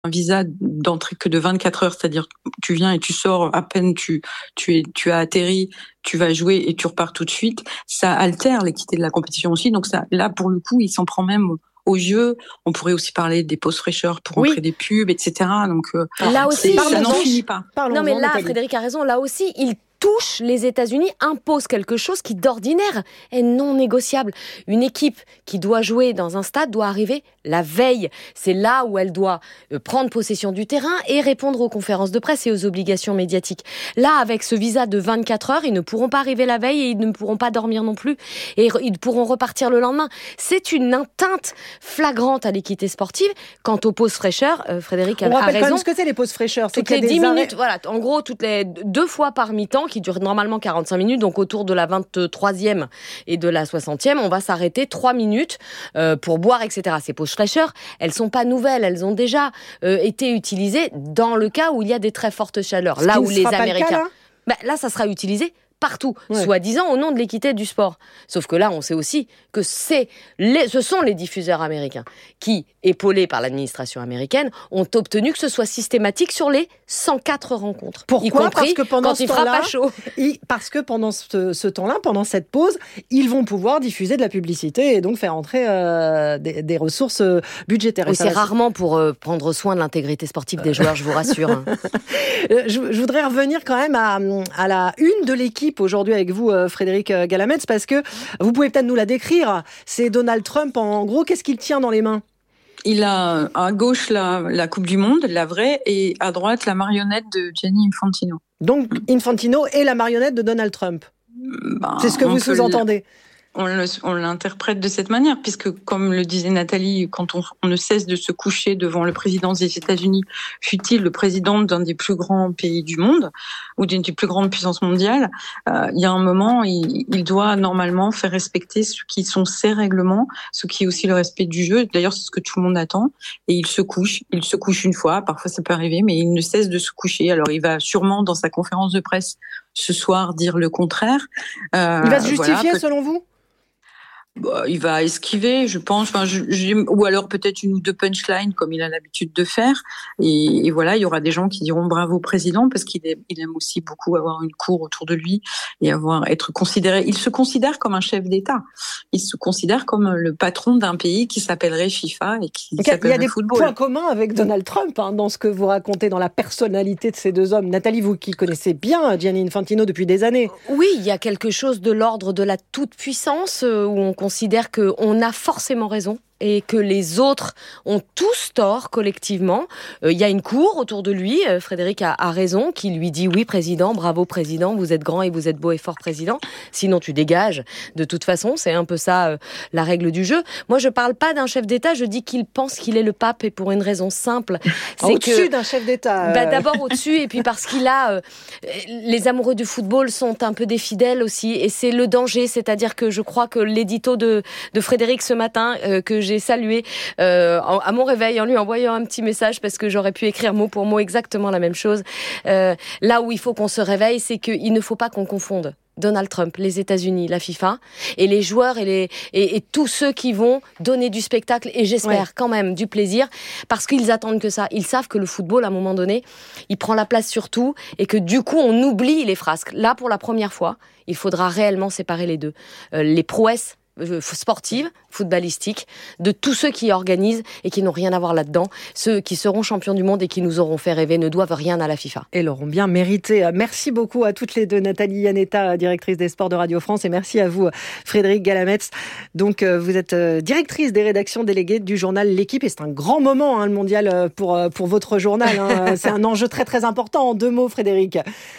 un visa d'entrée que de 24 heures, c'est-à-dire tu viens et tu sors à peine tu as atterri, tu vas jouer et tu repars tout de suite. Ça altère l'équité de la compétition aussi. Donc ça, là pour le coup, il s'en prend même au jeu. On pourrait aussi parler des pauses fraîcheurs pour entrer des pubs, etc. Donc là aussi, ça n'en finit pas. Non mais là, Frédéric a raison. Là aussi, il touche les États-Unis, impose quelque chose qui d'ordinaire est non négociable. Une équipe qui doit jouer dans un stade doit arriver la veille. C'est là où elle doit prendre possession du terrain et répondre aux conférences de presse et aux obligations médiatiques. Là, avec ce visa de 24 heures, ils ne pourront pas arriver la veille et ils ne pourront pas dormir non plus. Et ils pourront repartir le lendemain. C'est une atteinte flagrante à l'équité sportive. Quant aux pauses fraîcheurs, Frédéric a raison. On rappelle quand même ce que c'est les pauses fraîcheurs. Toutes les 10 minutes, voilà. En gros, toutes les 2 fois par mi-temps, qui dure normalement 45 minutes, donc autour de la 23e et de la 60e, on va s'arrêter 3 minutes pour boire, etc. Ces pauses fraîcheurs, elles sont pas nouvelles, elles ont déjà été utilisées dans le cas où il y a des très fortes chaleurs. Là où les Américains... Là, ça sera utilisé partout, soi-disant au nom de l'équité du sport. Sauf que là, on sait aussi que ce sont les diffuseurs américains qui, épaulés par l'administration américaine, ont obtenu que ce soit systématique sur les 104 rencontres. Pourquoi ? Parce que pendant ce temps-là, parce que pendant ce temps-là, pendant cette pause, ils vont pouvoir diffuser de la publicité et donc faire entrer des ressources budgétaires. Oui, c'est rarement pour prendre soin de l'intégrité sportive des joueurs, je vous rassure. Je voudrais revenir quand même à la une de l'équipe aujourd'hui avec vous, Frédéric Galamets, parce que vous pouvez peut-être nous la décrire. C'est Donald Trump, en gros, qu'est-ce qu'il tient dans les mains ? Il a à gauche la Coupe du Monde, la vraie, et à droite la marionnette de Gianni Infantino. Donc Infantino est la marionnette de Donald Trump. C'est ce que vous sous-entendez. On l'interprète de cette manière, puisque, comme le disait Nathalie, quand on ne cesse de se coucher devant le président des États-Unis, fût-il le président d'un des plus grands pays du monde, ou d'une des plus grandes puissances mondiales, il y a un moment, il doit normalement faire respecter ce qui sont ses règlements, ce qui est aussi le respect du jeu. D'ailleurs, c'est ce que tout le monde attend. Et il se couche une fois, parfois ça peut arriver, mais il ne cesse de se coucher. Alors, il va sûrement, dans sa conférence de presse ce soir, dire le contraire. Il va se justifier, selon vous ? Il va esquiver, je pense, ou alors peut-être une ou deux punchlines comme il a l'habitude de faire. Et voilà, il y aura des gens qui diront bravo président, parce qu'il aime aussi beaucoup avoir une cour autour de lui et être considéré. Il se considère comme un chef d'État. Il se considère comme le patron d'un pays qui s'appellerait FIFA et qui s'appellerait football. Il y a des points communs avec Donald Trump dans ce que vous racontez, dans la personnalité de ces deux hommes. Nathalie, vous qui connaissez bien Gianni Infantino depuis des années. Oui, il y a quelque chose de l'ordre de la toute-puissance où on considère qu'on a forcément raison et que les autres ont tous tort collectivement. Il y a une cour autour de lui, Frédéric a raison, qui lui dit oui président, bravo président, vous êtes grand et vous êtes beau et fort président, sinon tu dégages. De toute façon, c'est un peu ça la règle du jeu. Moi je parle pas d'un chef d'État, je dis qu'il pense qu'il est le pape, et pour une raison simple. C'est au-dessus d'un chef d'État. D'abord au-dessus, et puis parce qu'il a... les amoureux du football sont un peu des fidèles aussi, et c'est le danger, c'est-à-dire que je crois que l'édito de Frédéric ce matin, que j'ai salué à mon réveil en lui envoyant un petit message, parce que j'aurais pu écrire mot pour mot exactement la même chose. Là où il faut qu'on se réveille, c'est qu'il ne faut pas qu'on confonde Donald Trump, les États-Unis, la FIFA, et les joueurs et tous ceux qui vont donner du spectacle et j'espère quand même du plaisir, parce qu'ils attendent que ça. Ils savent que le football, à un moment donné, il prend la place sur tout et que du coup, on oublie les frasques. Là, pour la première fois, il faudra réellement séparer les deux. Les prouesses sportives, footballistiques, de tous ceux qui organisent et qui n'ont rien à voir là-dedans. Ceux qui seront champions du monde et qui nous auront fait rêver ne doivent rien à la FIFA. Et l'auront bien mérité. Merci beaucoup à toutes les deux, Nathalie Iannetta, directrice des sports de Radio France, et merci à vous, Frédéric Galamets. Donc, vous êtes directrice des rédactions déléguées du journal L'Équipe, et c'est un grand moment, le mondial, pour votre journal. C'est un enjeu très très important. En 2 mots, Frédéric.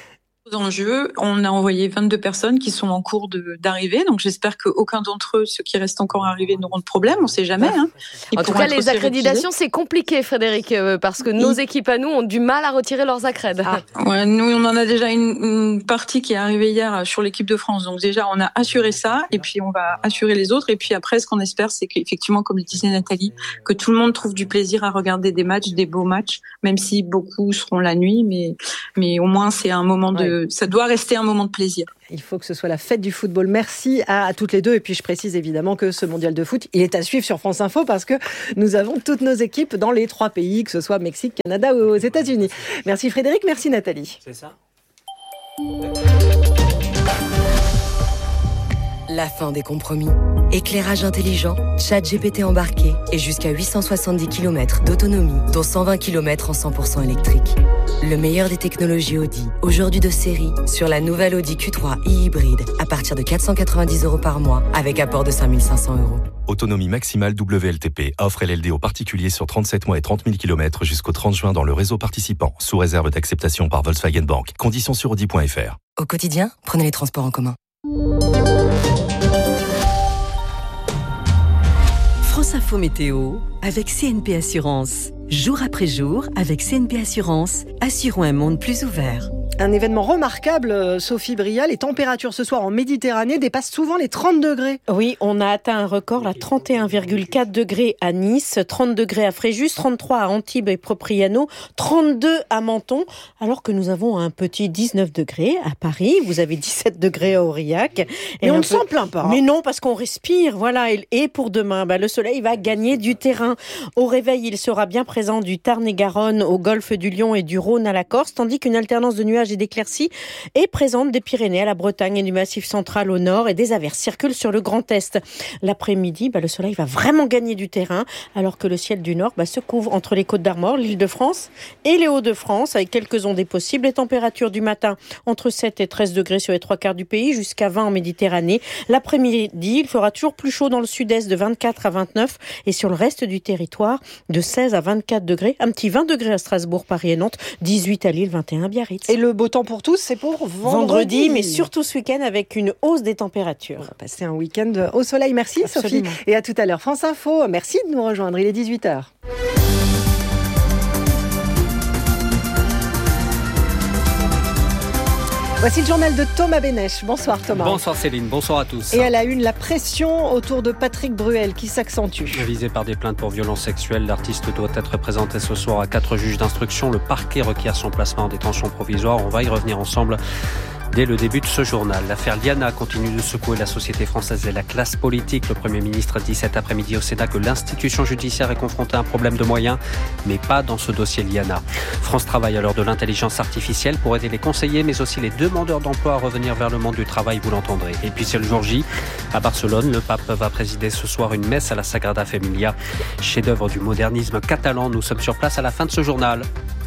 Enjeu, on a envoyé 22 personnes qui sont en cours d'arrivée, donc j'espère qu'aucun d'entre eux, ceux qui restent encore arrivés, n'auront de problème, on ne sait jamais. En tout cas, les accréditations, c'est compliqué, Frédéric, parce que nos équipes à nous ont du mal à retirer leurs accrèdes. Nous, on en a déjà une partie qui est arrivée hier sur l'équipe de France, donc déjà on a assuré ça, et puis on va assurer les autres, et puis après, ce qu'on espère, c'est qu'effectivement, comme le disait Nathalie, que tout le monde trouve du plaisir à regarder des matchs, des beaux matchs, même si beaucoup seront la nuit, mais au moins c'est un moment de ça doit rester un moment de plaisir. Il faut que ce soit la fête du football. Merci à toutes les deux. Et puis je précise évidemment que ce mondial de foot, il est à suivre sur France Info parce que nous avons toutes nos équipes dans les 3 pays, que ce soit Mexique, Canada ou aux États-Unis. Merci Frédéric, merci Nathalie. C'est ça. La fin des compromis. Éclairage intelligent, ChatGPT embarqué et jusqu'à 870 km d'autonomie, dont 120 km en 100% électrique. Le meilleur des technologies Audi, aujourd'hui de série, sur la nouvelle Audi Q3 e-hybride, à partir de 490 € par mois, avec apport de 5 500 €. Autonomie maximale WLTP. Offre LLD aux particuliers sur 37 mois et 30 000 km jusqu'au 30 juin dans le réseau participant, sous réserve d'acceptation par Volkswagen Bank. Conditions sur Audi.fr. Au quotidien, prenez les transports en commun. France Info Météo avec CNP Assurance. Jour après jour, avec CNP Assurance, assurons un monde plus ouvert. Un événement remarquable, Sophie Brial. Les températures ce soir en Méditerranée dépassent souvent les 30 degrés. Oui, on a atteint un record à 31,4 degrés à Nice, 30 degrés à Fréjus, 33 à Antibes et Propriano, 32 à Menton, alors que nous avons un petit 19 degrés à Paris. Vous avez 17 degrés à Aurillac. Mais on ne s'en plaint pas. Mais non, parce qu'on respire, voilà. Et pour demain, le soleil va gagner du terrain. Au réveil, il sera bien présent du Tarn-et-Garonne au golfe du Lion et du Rhône à la Corse, tandis qu'une alternance de nuages et d'éclaircies est présente des Pyrénées à la Bretagne et du Massif central au nord, et des averses circulent sur le Grand Est. L'après-midi, le soleil va vraiment gagner du terrain, alors que le ciel du nord se couvre entre les Côtes d'Armor, l'Île-de-France et les Hauts-de-France, avec quelques ondées possibles. Les températures du matin entre 7 et 13 degrés sur les 3/4 du pays, jusqu'à 20 en Méditerranée. L'après-midi, il fera toujours plus chaud dans le sud-est, de 24 à 29, et sur le reste du territoire, de 16 à 24 degrés. Un petit 20 degrés à Strasbourg, Paris et Nantes, 18 à Lille, 21 à Biarritz. Et le beau temps pour tous, c'est pour vendredi, mais surtout ce week-end avec une hausse des températures. On va passer un week-end au soleil. Merci Absolument. Sophie. Et à tout à l'heure. France Info, merci de nous rejoindre. Il est 18h. Voici le journal de Thomas Bénèche. Bonsoir Thomas. Bonsoir Céline, bonsoir à tous. Et à la une, la pression autour de Patrick Bruel qui s'accentue. Visé par des plaintes pour violences sexuelles, l'artiste doit être présenté ce soir à 4 juges d'instruction. Le parquet requiert son placement en détention provisoire. On va y revenir ensemble dès le début de ce journal. L'affaire Liana continue de secouer la société française et la classe politique. Le Premier ministre dit cet après-midi au Sénat que l'institution judiciaire est confrontée à un problème de moyens, mais pas dans ce dossier Liana. France travaille à l'heure de l'intelligence artificielle pour aider les conseillers, mais aussi les demandeurs d'emploi à revenir vers le monde du travail, vous l'entendrez. Et puis c'est le jour J. À Barcelone, le pape va présider ce soir une messe à la Sagrada Familia. Chef-d'œuvre du modernisme catalan. Nous sommes sur place à la fin de ce journal.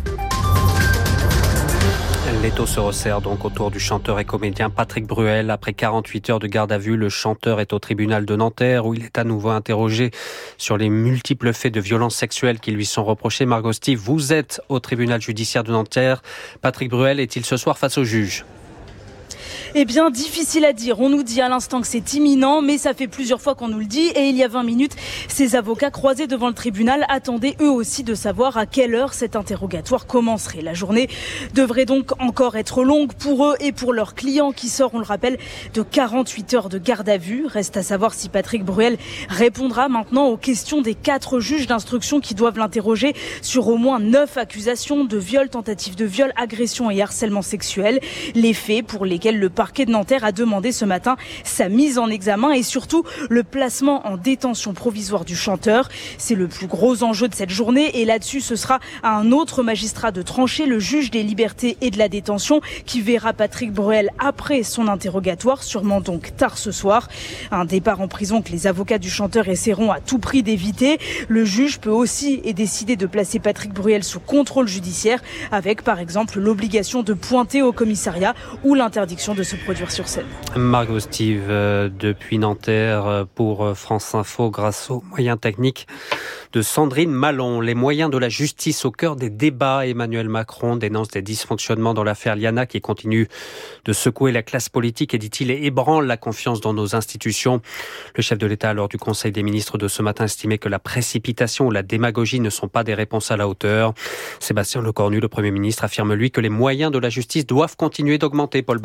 L'étau se resserre donc autour du chanteur et comédien Patrick Bruel. Après 48 heures de garde à vue, le chanteur est au tribunal de Nanterre où il est à nouveau interrogé sur les multiples faits de violences sexuelles qui lui sont reprochés. Margot Steve, vous êtes au tribunal judiciaire de Nanterre. Patrick Bruel est-il ce soir face au juge ? Eh bien, difficile à dire. On nous dit à l'instant que c'est imminent, mais ça fait plusieurs fois qu'on nous le dit. Et il y a 20 minutes, ces avocats croisés devant le tribunal attendaient eux aussi de savoir à quelle heure cet interrogatoire commencerait. La journée devrait donc encore être longue pour eux et pour leurs clients qui sort, on le rappelle, de 48 heures de garde à vue. Reste à savoir si Patrick Bruel répondra maintenant aux questions des 4 juges d'instruction qui doivent l'interroger sur au moins 9 accusations de viol, tentative de viol, agression et harcèlement sexuel. Les faits pour lesquels le parquet de Nanterre a demandé ce matin sa mise en examen et surtout le placement en détention provisoire du chanteur. C'est le plus gros enjeu de cette journée et là-dessus ce sera à un autre magistrat de trancher, le juge des libertés et de la détention qui verra Patrick Bruel après son interrogatoire, sûrement donc tard ce soir. Un départ en prison que les avocats du chanteur essaieront à tout prix d'éviter. Le juge peut aussi décider de placer Patrick Bruel sous contrôle judiciaire avec par exemple l'obligation de pointer au commissariat ou l'interdiction de se produire sur scène. Margot Steve depuis Nanterre pour France Info grâce aux moyens techniques de Sandrine Malon. Les moyens de la justice au cœur des débats. Emmanuel Macron dénonce des dysfonctionnements dans l'affaire Liana qui continue de secouer la classe politique et, dit-il, ébranle la confiance dans nos institutions. Le chef de l'État, lors du Conseil des ministres de ce matin, estimait que la précipitation ou la démagogie ne sont pas des réponses à la hauteur. Sébastien Lecornu, le Premier ministre, affirme lui que les moyens de la justice doivent continuer d'augmenter, Paul Barcelone.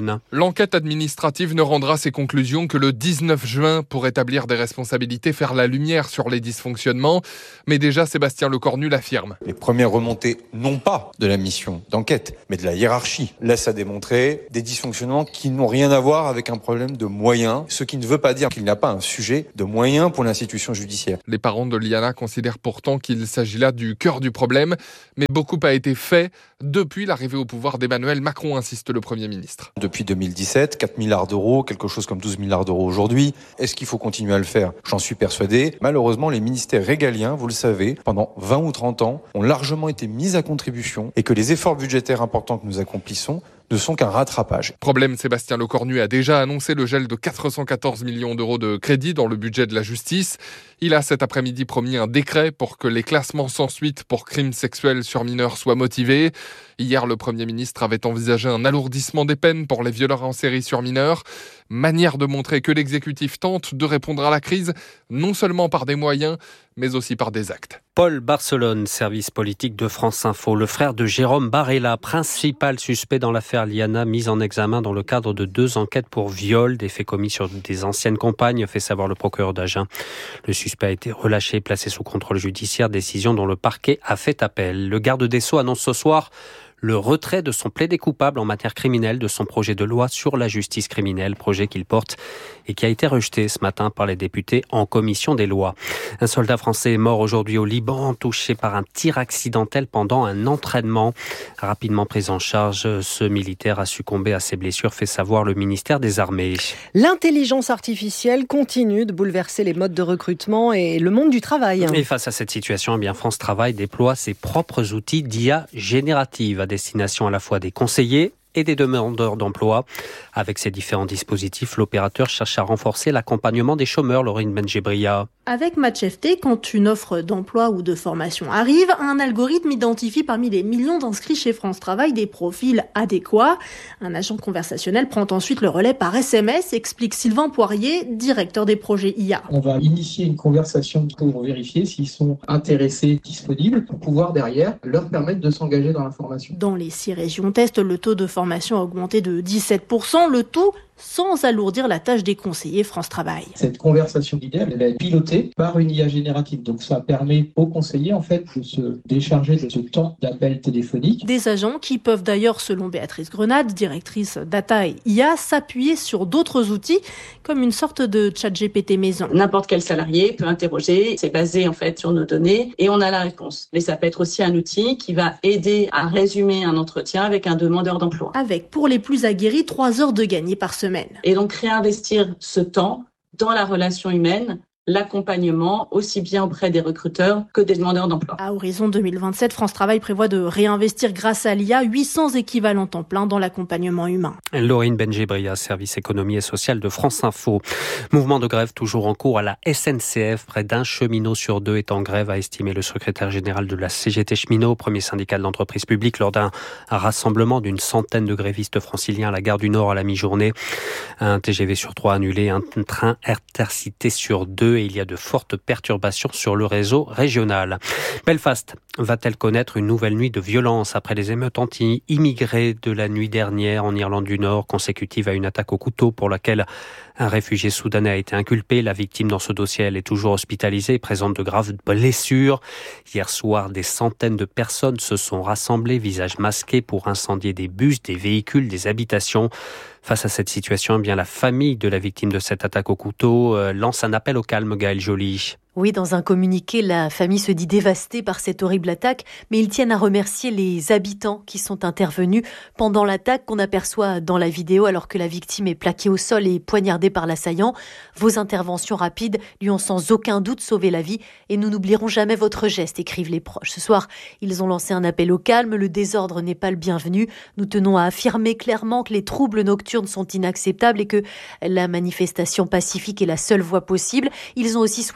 Barcelone. L'enquête administrative ne rendra ses conclusions que le 19 juin pour établir des responsabilités, faire la lumière sur les dysfonctionnements. Mais déjà, Sébastien Lecornu l'affirme. Les premières remontées, non pas de la mission d'enquête, mais de la hiérarchie, laissent à démontrer des dysfonctionnements qui n'ont rien à voir avec un problème de moyens, ce qui ne veut pas dire qu'il n'y a pas un sujet de moyens pour l'institution judiciaire. Les parents de Liana considèrent pourtant qu'il s'agit là du cœur du problème, mais beaucoup a été fait depuis l'arrivée au pouvoir d'Emmanuel Macron, insiste le Premier ministre. Depuis 2017, 4 milliards d'euros, quelque chose comme 12 milliards d'euros aujourd'hui. Est-ce qu'il faut continuer à le faire ? J'en suis persuadé. Malheureusement, les ministères régaliens, vous le savez, pendant 20 ou 30 ans, ont largement été mis à contribution et que les efforts budgétaires importants que nous accomplissons ne sont qu'un rattrapage. Problème, Sébastien Lecornu a déjà annoncé le gel de 414 millions d'euros de crédits dans le budget de la justice. Il a cet après-midi promis un décret pour que les classements sans suite pour crimes sexuels sur mineurs soient motivés. Hier, le Premier ministre avait envisagé un alourdissement des peines pour les violeurs en série sur mineurs. Manière de montrer que l'exécutif tente de répondre à la crise, non seulement par des moyens, mais aussi par des actes. Paul Barcelone, service politique de France Info. Le frère de Jérôme Barella, principal suspect dans l'affaire Liana, mis en examen dans le cadre de 2 enquêtes pour viol, des faits commis sur des anciennes compagnes, fait savoir le procureur d'Agen. Le suspect a été relâché, placé sous contrôle judiciaire, décision dont le parquet a fait appel. Le garde des Sceaux annonce ce soir le retrait de son plaidé coupable en matière criminelle de son projet de loi sur la justice criminelle, projet qu'il porte et qui a été rejeté ce matin par les députés en commission des lois. Un soldat français est mort aujourd'hui au Liban, touché par un tir accidentel pendant un entraînement. Rapidement pris en charge, ce militaire a succombé à ses blessures, fait savoir le ministère des Armées. L'intelligence artificielle continue de bouleverser les modes de recrutement et le monde du travail. Et face à cette situation, eh bien, France Travail déploie ses propres outils d'IA générative à destination à la fois des conseillers et des demandeurs d'emploi. Avec ces différents dispositifs, l'opérateur cherche à renforcer l'accompagnement des chômeurs, Laurine Benjebria. Avec MatchFT, quand une offre d'emploi ou de formation arrive, un algorithme identifie parmi les millions d'inscrits chez France Travail des profils adéquats. Un agent conversationnel prend ensuite le relais par SMS, explique Sylvain Poirier, directeur des projets IA. On va initier une conversation pour vérifier s'ils sont intéressés, disponibles, pour pouvoir derrière leur permettre de s'engager dans la formation. Dans les 6 régions test, le taux de formation a augmenté de 17%, le tout sans alourdir la tâche des conseillers France Travail. Cette conversation d'idées, elle est pilotée par une IA générative. Donc ça permet aux conseillers en fait de se décharger de ce temps d'appel téléphonique. Des agents qui peuvent d'ailleurs, selon Béatrice Grenade, directrice data et IA, s'appuyer sur d'autres outils comme une sorte de ChatGPT maison. N'importe quel salarié peut interroger, c'est basé en fait sur nos données et on a la réponse. Mais ça peut être aussi un outil qui va aider à résumer un entretien avec un demandeur d'emploi. Avec, pour les plus aguerris, 3 heures de gagné par semaine. Et donc réinvestir ce temps dans la relation humaine, l'accompagnement aussi bien auprès des recruteurs que des demandeurs d'emploi. À horizon 2027, France Travail prévoit de réinvestir grâce à l'IA 800 équivalents temps plein dans l'accompagnement humain. Laurine Benjebria, service économie et social de France Info. Mouvement de grève toujours en cours à la SNCF. Près d'un cheminot sur 2 est en grève, a estimé le secrétaire général de la CGT Cheminot, premier syndicat de l'entreprise publique, lors d'un rassemblement d'une centaine de grévistes franciliens à la gare du Nord à la mi-journée. Un TGV sur 3 annulé, un train Intercité sur 2 et il y a de fortes perturbations sur le réseau régional. Belfast va-t-elle connaître une nouvelle nuit de violence après les émeutes anti-immigrés de la nuit dernière en Irlande du Nord, consécutive à une attaque au couteau pour laquelle un réfugié soudanais a été inculpé. La victime dans ce dossier, elle est toujours hospitalisée et présente de graves blessures. Hier soir, des centaines de personnes se sont rassemblées, visages masqués, pour incendier des bus, des véhicules, des habitations. Face à cette situation, eh bien, la famille de la victime de cette attaque au couteau lance un appel au calme, Gaëlle Joly. Oui, dans un communiqué, la famille se dit dévastée par cette horrible attaque, mais ils tiennent à remercier les habitants qui sont intervenus pendant l'attaque qu'on aperçoit dans la vidéo alors que la victime est plaquée au sol et poignardée par l'assaillant. Vos interventions rapides lui ont sans aucun doute sauvé la vie et nous n'oublierons jamais votre geste, écrivent les proches. Ce soir, ils ont lancé un appel au calme, le désordre n'est pas le bienvenu. Nous tenons à affirmer clairement que les troubles nocturnes sont inacceptables et que la manifestation pacifique est la seule voie possible. Ils ont aussi souhaité dénoncer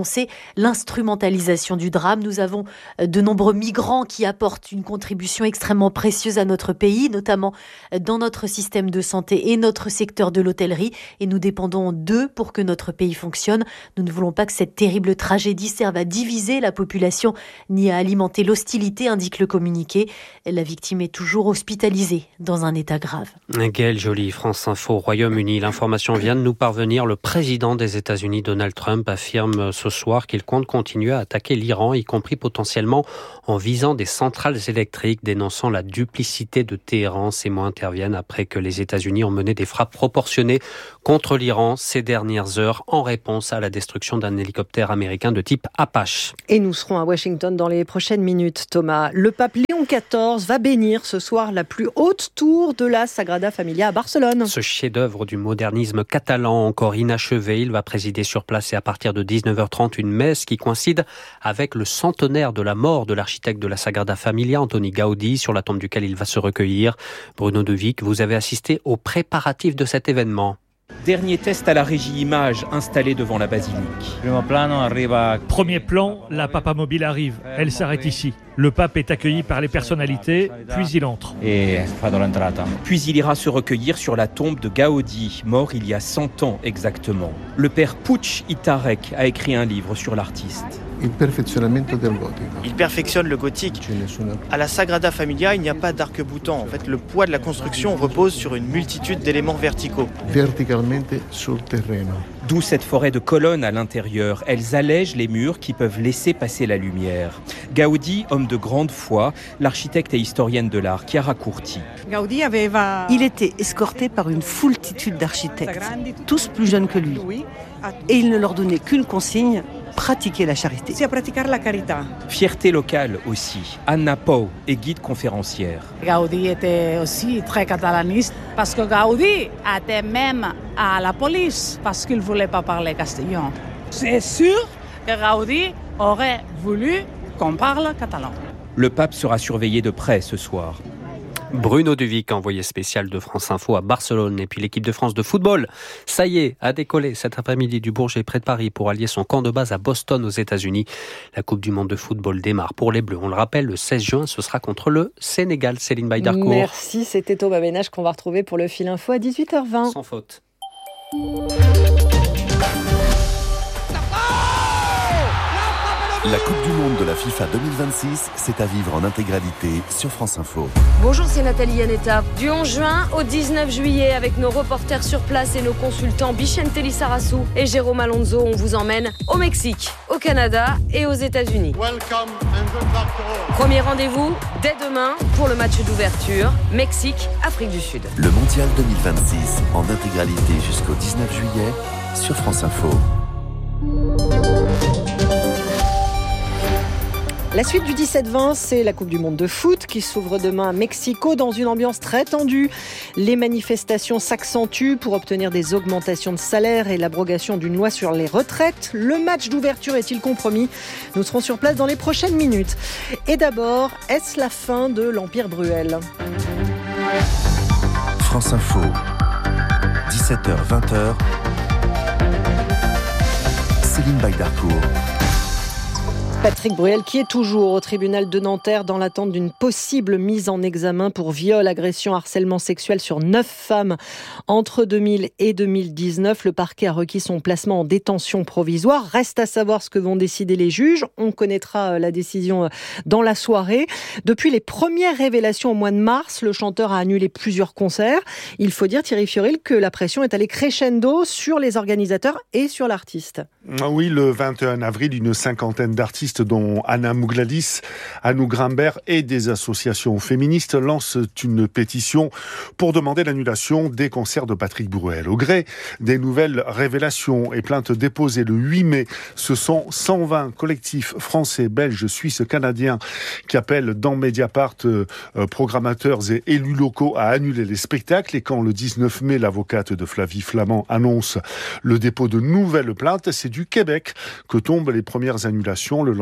dénoncer l'instrumentalisation du drame. Nous avons de nombreux migrants qui apportent une contribution extrêmement précieuse à notre pays, notamment dans notre système de santé et notre secteur de l'hôtellerie. Et nous dépendons d'eux pour que notre pays fonctionne. Nous ne voulons pas que cette terrible tragédie serve à diviser la population ni à alimenter l'hostilité, indique le communiqué. La victime est toujours hospitalisée dans un état grave. Gaëlle Joly, France Info, Royaume-Uni. L'information vient de nous parvenir. Le président des États-Unis, Donald Trump, affirme ce soir qu'il compte continuer à attaquer l'Iran, y compris potentiellement en visant des centrales électriques, dénonçant la duplicité de Téhéran. Ces mots interviennent après que les États-Unis ont mené des frappes proportionnées contre l'Iran ces dernières heures en réponse à la destruction d'un hélicoptère américain de type Apache. Et nous serons à Washington dans les prochaines minutes, Thomas. Le pape Léon XIV va bénir ce soir la plus haute tour de la Sagrada Familia à Barcelone. Ce chef-d'œuvre du modernisme catalan encore inachevé, il va présider sur place et à partir de 19h30 une messe qui coïncide avec le centenaire de la mort de l'architecte de la Sagrada Familia, Antoni Gaudí, sur la tombe duquel il va se recueillir. Bruno De Vic, vous avez assisté aux préparatifs de cet événement. Dernier test à la régie image installée devant la basilique. Premier plan, la Papa Mobile arrive. Elle s'arrête ici. Le pape est accueilli par les personnalités, puis il entre. Puis il ira se recueillir sur la tombe de Gaudí, mort il y a 100 ans exactement. Le père Puig i Tarek a écrit un livre sur l'artiste. Il perfectionne le gothique. À la Sagrada Familia, il n'y a pas d'arc-boutant. En fait, le poids de la construction repose sur une multitude d'éléments verticaux. D'où cette forêt de colonnes à l'intérieur. Elles allègent les murs qui peuvent laisser passer la lumière. Gaudí, homme de grande foi, l'architecte et historienne de l'art, Chiara Curti. Il était escorté par une foultitude d'architectes, tous plus jeunes que lui. Et il ne leur donnait qu'une consigne: pratiquer la charité. Fierté locale aussi. Anna Pou est guide conférencière. Gaudí était aussi très catalaniste parce que Gaudí était même à la police parce qu'il ne voulait pas parler castillan. C'est sûr que Gaudí aurait voulu qu'on parle catalan. Le pape sera surveillé de près ce soir. Bruno Duvic, envoyé spécial de France Info à Barcelone. Et puis l'équipe de France de football, ça y est, a décollé cet après-midi du Bourget près de Paris pour allier son camp de base à Boston aux États-Unis. La Coupe du Monde de football démarre pour les Bleus. On le rappelle, le 16 juin, ce sera contre le Sénégal. Céline Baydarcourt. Merci, c'était Thomas Bénage qu'on va retrouver pour le Fil Info à 18h20. Sans faute. La Coupe du Monde de la FIFA 2026, c'est à vivre en intégralité sur France Info. Bonjour, c'est Nathalie Yanetta. Du 11 juin au 19 juillet, avec nos reporters sur place et nos consultants Bichente Lissarassou et Jérôme Alonso, on vous emmène au Mexique, au Canada et aux États-Unis. Premier rendez-vous dès demain pour le match d'ouverture, Mexique-Afrique du Sud. Le Mondial 2026 en intégralité jusqu'au 19 juillet sur France Info. La suite du 17-20, c'est la Coupe du Monde de foot qui s'ouvre demain à Mexico dans une ambiance très tendue. Les manifestations s'accentuent pour obtenir des augmentations de salaire et l'abrogation d'une loi sur les retraites. Le match d'ouverture est-il compromis ? Nous serons sur place dans les prochaines minutes. Et d'abord, est-ce la fin de l'Empire Bruel ? France Info, 17h-20h, Céline Baydarcourt. Patrick Bruel, qui est toujours au tribunal de Nanterre dans l'attente d'une possible mise en examen pour viol, agression, harcèlement sexuel sur 9 femmes entre 2000 et 2019. Le parquet a requis son placement en détention provisoire. Reste à savoir ce que vont décider les juges. On connaîtra la décision dans la soirée. Depuis les premières révélations au mois de mars, le chanteur a annulé plusieurs concerts. Il faut dire, Thierry Fioril, que la pression est allée crescendo sur les organisateurs et sur l'artiste. Oui, le 21 avril, une cinquantaine d'artistes dont Anna Mougladis, Anou Grimbert et des associations féministes lancent une pétition pour demander l'annulation des concerts de Patrick Bruel. Au gré des nouvelles révélations et plaintes déposées le 8 mai, ce sont 120 collectifs français, belges, suisses, canadiens qui appellent dans Mediapart programmateurs et élus locaux à annuler les spectacles. Et quand le 19 mai, l'avocate de Flavie Flament annonce le dépôt de nouvelles plaintes, c'est du Québec que tombent les premières annulations. Le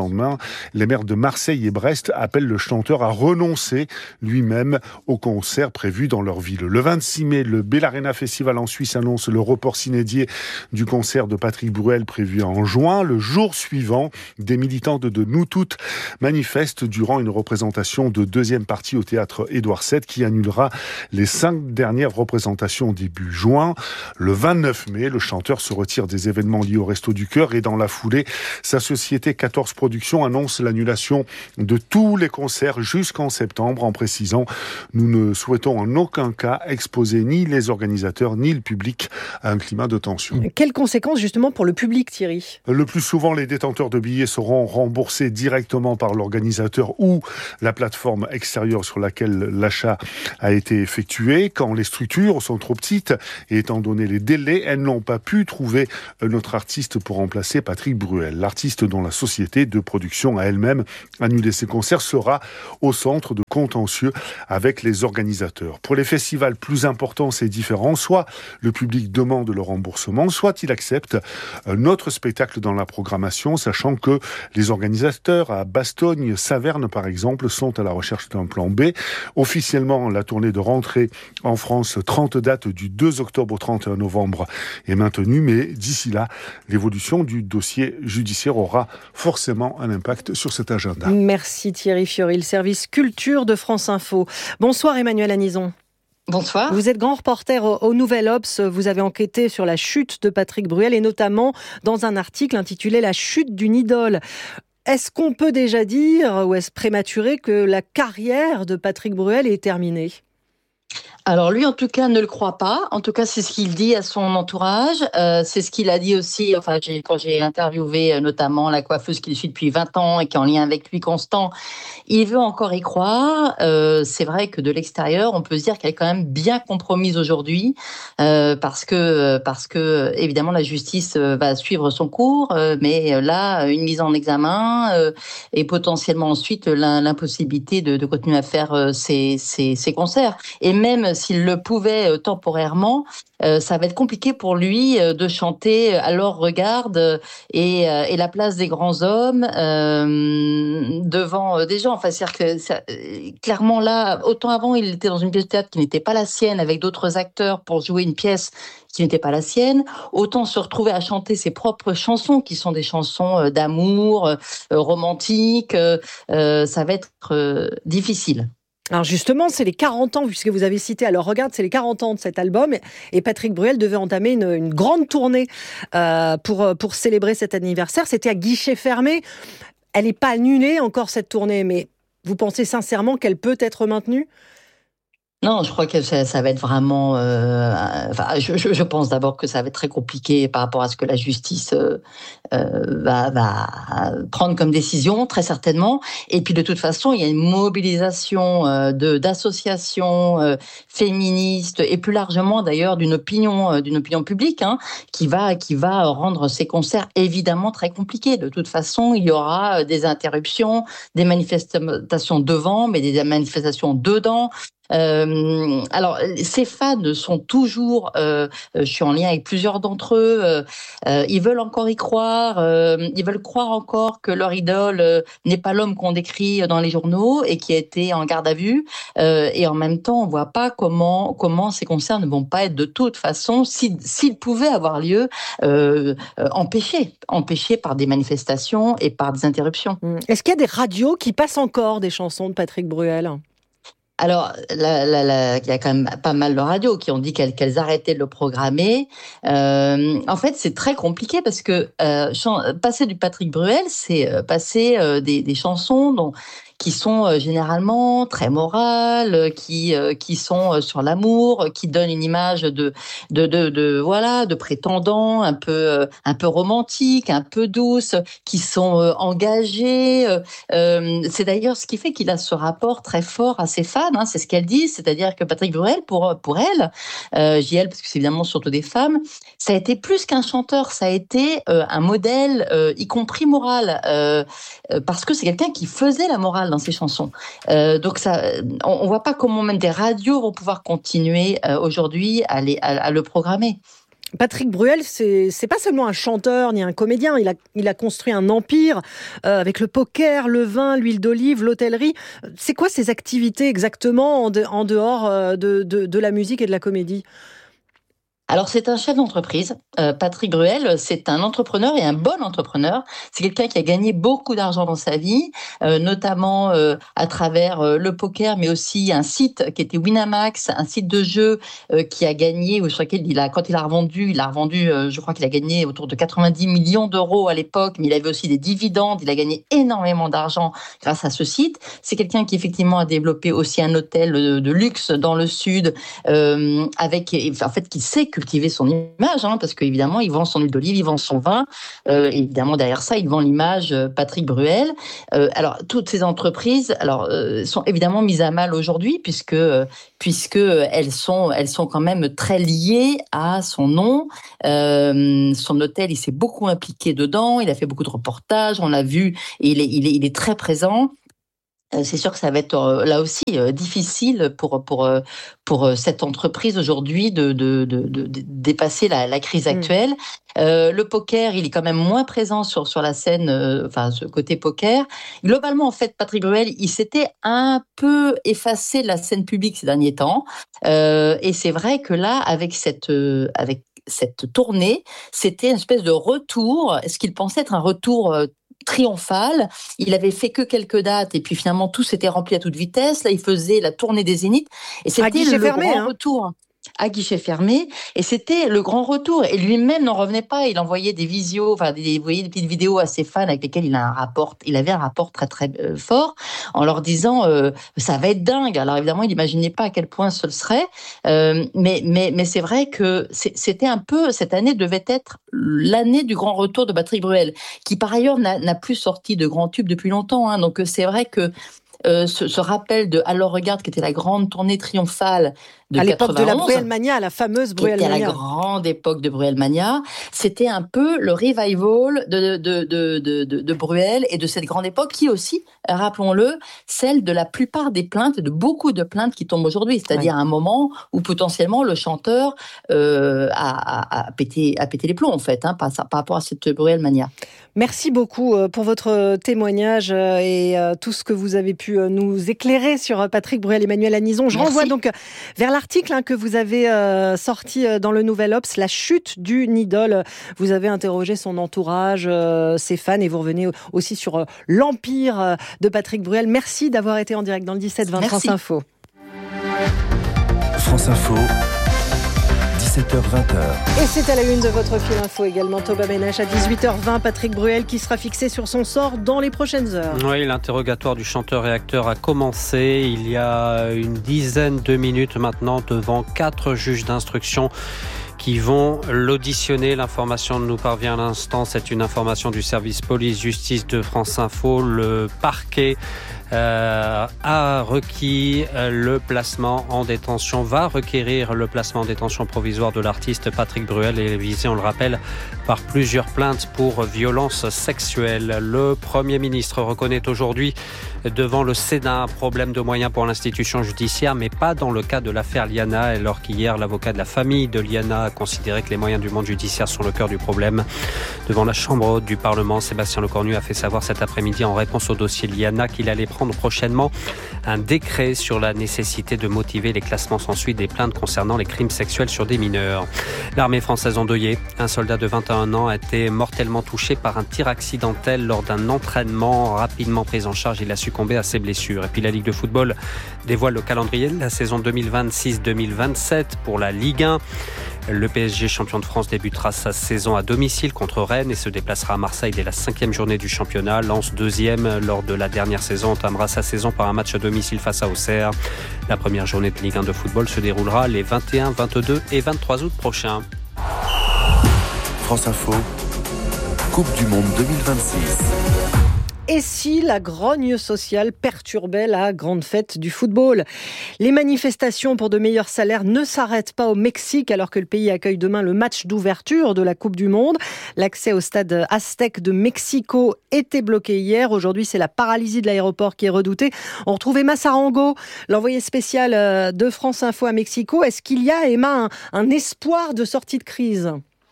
lendemain. Les maires de Marseille et Brest appellent le chanteur à renoncer lui-même au concert prévu dans leur ville. Le 26 mai, le Bellarena Festival en Suisse annonce le report sine-die du concert de Patrick Bruel prévu en juin. Le jour suivant, des militantes de Nous Toutes manifestent durant une représentation de deuxième partie au théâtre Édouard VII qui annulera les 5 dernières représentations début juin. Le 29 mai, le chanteur se retire des événements liés au Resto du Cœur et dans la foulée, sa société 14 Productions annonce l'annulation de tous les concerts jusqu'en septembre en précisant « Nous ne souhaitons en aucun cas exposer ni les organisateurs ni le public à un climat de tension ». Quelles conséquences justement pour le public, Thierry ? Le plus souvent, les détenteurs de billets seront remboursés directement par l'organisateur ou la plateforme extérieure sur laquelle l'achat a été effectué. Quand les structures sont trop petites et étant donné les délais, elles n'ont pas pu trouver notre artiste pour remplacer Patrick Bruel. L'artiste dont la société de production a elle-même annulé ses concerts sera au centre de contentieux avec les organisateurs. Pour les festivals plus importants, c'est différent. Soit le public demande le remboursement, soit il accepte notre spectacle dans la programmation, sachant que les organisateurs à Bastogne, Saverne par exemple, sont à la recherche d'un plan B. Officiellement, la tournée de rentrée en France, 30 dates du 2 octobre au 31 novembre est maintenue, mais d'ici là, l'évolution du dossier judiciaire aura forcément un impact sur cet agenda. Merci Thierry Fiori, le service culture de France Info. Bonsoir Emmanuel Anison. Bonsoir. Vous êtes grand reporter au Nouvel Obs. Vous avez enquêté sur la chute de Patrick Bruel et notamment dans un article intitulé « La chute d'une idole ». Est-ce qu'on peut déjà dire, ou est-ce prématuré, que la carrière de Patrick Bruel est terminée ? Alors lui, en tout cas, ne le croit pas. En tout cas, c'est ce qu'il dit à son entourage. C'est ce qu'il a dit aussi. Enfin, quand j'ai interviewé notamment la coiffeuse qui le suit depuis 20 ans et qui est en lien avec lui constant, il veut encore y croire. C'est vrai que de l'extérieur, on peut se dire qu'elle est quand même bien compromise aujourd'hui, parce que évidemment la justice va suivre son cours, mais là, une mise en examen et potentiellement ensuite l'impossibilité de continuer à faire ses concerts. Et même s'il le pouvait temporairement, ça va être compliqué pour lui de chanter Alors regarde et la place des grands hommes devant des gens. Enfin, c'est-à-dire que clairement là, autant avant il était dans une pièce de théâtre qui n'était pas la sienne avec d'autres acteurs pour jouer une pièce qui n'était pas la sienne, autant se retrouver à chanter ses propres chansons qui sont des chansons d'amour, romantiques, ça va être difficile. Alors justement, c'est les 40 ans, puisque vous avez cité, alors regarde, c'est les 40 ans de cet album, et Patrick Bruel devait entamer une grande tournée pour célébrer cet anniversaire. C'était à guichet fermé. Elle n'est pas annulée encore cette tournée, mais vous pensez sincèrement qu'elle peut être maintenue ? Non, je crois que ça va être vraiment... je pense d'abord que ça va être très compliqué par rapport à ce que la justice va prendre comme décision, très certainement. Et puis de toute façon, il y a une mobilisation d'associations féministes et plus largement d'ailleurs d'une opinion publique qui va rendre ces concerts évidemment très compliqués. De toute façon, il y aura des interruptions, des manifestations devant, mais des manifestations dedans. Alors, ces fans sont toujours, je suis en lien avec plusieurs d'entre eux, ils veulent encore y croire, ils veulent croire encore que leur idole n'est pas l'homme qu'on décrit dans les journaux et qui a été en garde à vue, et en même temps, on voit pas comment ces concerts ne vont pas être de toute façon, s'ils pouvaient avoir lieu, empêchés par des manifestations et par des interruptions. Est-ce qu'il y a des radios qui passent encore des chansons de Patrick Bruel ? Alors, il y a quand même pas mal de radios qui ont dit qu'elles arrêtaient de le programmer. En fait, c'est très compliqué parce que passer du Patrick Bruel, c'est passer des chansons qui sont généralement très morales, qui sont sur l'amour, qui donnent une image de prétendant, un peu romantique, un peu douce, qui sont engagés. C'est d'ailleurs ce qui fait qu'il a ce rapport très fort à ses fans. C'est ce qu'elle dit, c'est-à-dire que Patrick Bruel, pour elle, JL, parce que c'est évidemment surtout des femmes, ça a été plus qu'un chanteur, ça a été un modèle, y compris moral, parce que c'est quelqu'un qui faisait la morale dans ses chansons. Donc ça, on voit pas comment même des radios vont pouvoir continuer aujourd'hui à le programmer. Patrick Bruel, c'est pas seulement un chanteur ni un comédien. Il a construit un empire avec le poker, le vin, l'huile d'olive, l'hôtellerie. C'est quoi ces activités exactement en dehors de la musique et de la comédie ? Alors, c'est un chef d'entreprise. Patrick Bruel, c'est un entrepreneur et un bon entrepreneur. C'est quelqu'un qui a gagné beaucoup d'argent dans sa vie, notamment à travers le poker, mais aussi un site qui était Winamax, un site de jeu qui a gagné, sur lequel quand il a revendu, je crois qu'il a gagné autour de 90 millions d'euros à l'époque, mais il avait aussi des dividendes. Il a gagné énormément d'argent grâce à ce site. C'est quelqu'un qui, effectivement, a développé aussi un hôtel de luxe dans le sud, qui sait cultiver son image, parce qu'évidemment, il vend son huile d'olive, il vend son vin. Évidemment, derrière ça, il vend l'image Patrick Bruel. Alors, toutes ces entreprises, sont évidemment mises à mal aujourd'hui, puisque elles sont quand même très liées à son nom. Son hôtel, il s'est beaucoup impliqué dedans. Il a fait beaucoup de reportages. On l'a vu. Et il est très présent. C'est sûr que ça va être là aussi difficile pour cette entreprise aujourd'hui de dépasser la crise actuelle. Le poker, il est quand même moins présent sur la scène, ce côté poker. Globalement, en fait, Patrick Bruel, il s'était un peu effacé de la scène publique ces derniers temps. Et c'est vrai que là, avec cette tournée, c'était une espèce de retour, ce qu'il pensait être un retour triomphal. Il avait fait que quelques dates et puis finalement tout s'était rempli à toute vitesse. Là, il faisait la tournée des Zéniths et c'était le grand retour. À guichet fermé, et c'était le grand retour. Et lui-même n'en revenait pas. Il envoyait des des petites vidéos à ses fans avec lesquelles il avait un rapport très très fort, en leur disant ça va être dingue. Alors évidemment, il n'imaginait pas à quel point ce le serait, mais c'est vrai que c'était un peu, cette année devait être l'année du grand retour de Patrick Bruel, qui par ailleurs n'a plus sorti de grands tubes depuis longtemps. Donc c'est vrai que ce rappel de Alors Regarde, qui était la grande tournée triomphale de 91, à l'époque de la Bruelmania, la fameuse Bruelmania. Qui était la grande époque de Bruelmania. C'était un peu le revival de Bruel et de cette grande époque qui aussi, rappelons-le, celle de la plupart des plaintes, de beaucoup de plaintes qui tombent aujourd'hui. C'est-à-dire un moment où potentiellement le chanteur a pété les plombs, en fait, par rapport à cette Bruelmania. Merci beaucoup pour votre témoignage et tout ce que vous avez pu nous éclairer sur Patrick Bruel. Emmanuel Anison, je renvoie donc vers l'article que vous avez sorti dans le Nouvel Obs, La chute d'une idole. Vous avez interrogé son entourage, ses fans, et vous revenez aussi sur l'empire de Patrick Bruel. Merci d'avoir été en direct dans le 17-20 France Info. France Info. 17h-20h. Et c'est à la une de votre fil info également, Thomas Ménech, à 18h20, Patrick Bruel qui sera fixé sur son sort dans les prochaines heures. Oui, l'interrogatoire du chanteur et acteur a commencé il y a une dizaine de minutes maintenant devant 4 juges d'instruction qui vont l'auditionner. L'information nous parvient à l'instant, c'est une information du service police-justice de France Info. Le parquet a requis le placement en détention, va requérir le placement en détention provisoire de l'artiste Patrick Bruel et visé, on le rappelle, par plusieurs plaintes pour violences sexuelles. Le Premier ministre reconnaît aujourd'hui devant le Sénat un problème de moyens pour l'institution judiciaire, mais pas dans le cas de l'affaire Liana, alors qu'hier, l'avocat de la famille de Liana a considéré que les moyens du monde judiciaire sont le cœur du problème. Devant la Chambre haute du Parlement, Sébastien Lecornu a fait savoir cet après-midi en réponse au dossier Liana qu'il allait prendre prochainement un décret sur la nécessité de motiver les classements sans suite des plaintes concernant les crimes sexuels sur des mineurs. L'armée française endeuillée, un soldat de 21 ans a été mortellement touché par un tir accidentel lors d'un entraînement. Rapidement pris en charge, il a succombé à ses blessures. Et puis la Ligue de football dévoile le calendrier de la saison 2026-2027 pour la Ligue 1. Le PSG, champion de France, débutera sa saison à domicile contre Rennes et se déplacera à Marseille dès la 5e journée du championnat. Lens, 2e lors de la dernière saison, entamera sa saison par un match à domicile face à Auxerre. La première journée de Ligue 1 de football se déroulera les 21, 22 et 23 août prochains. France Info, Coupe du Monde 2026. Et si la grogne sociale perturbait la grande fête du football ? Les manifestations pour de meilleurs salaires ne s'arrêtent pas au Mexique alors que le pays accueille demain le match d'ouverture de la Coupe du Monde. L'accès au stade Aztec de Mexico était bloqué hier. Aujourd'hui, c'est la paralysie de l'aéroport qui est redoutée. On retrouve Emma Sarango, l'envoyée spéciale de France Info à Mexico. Est-ce qu'il y a, Emma, un espoir de sortie de crise ?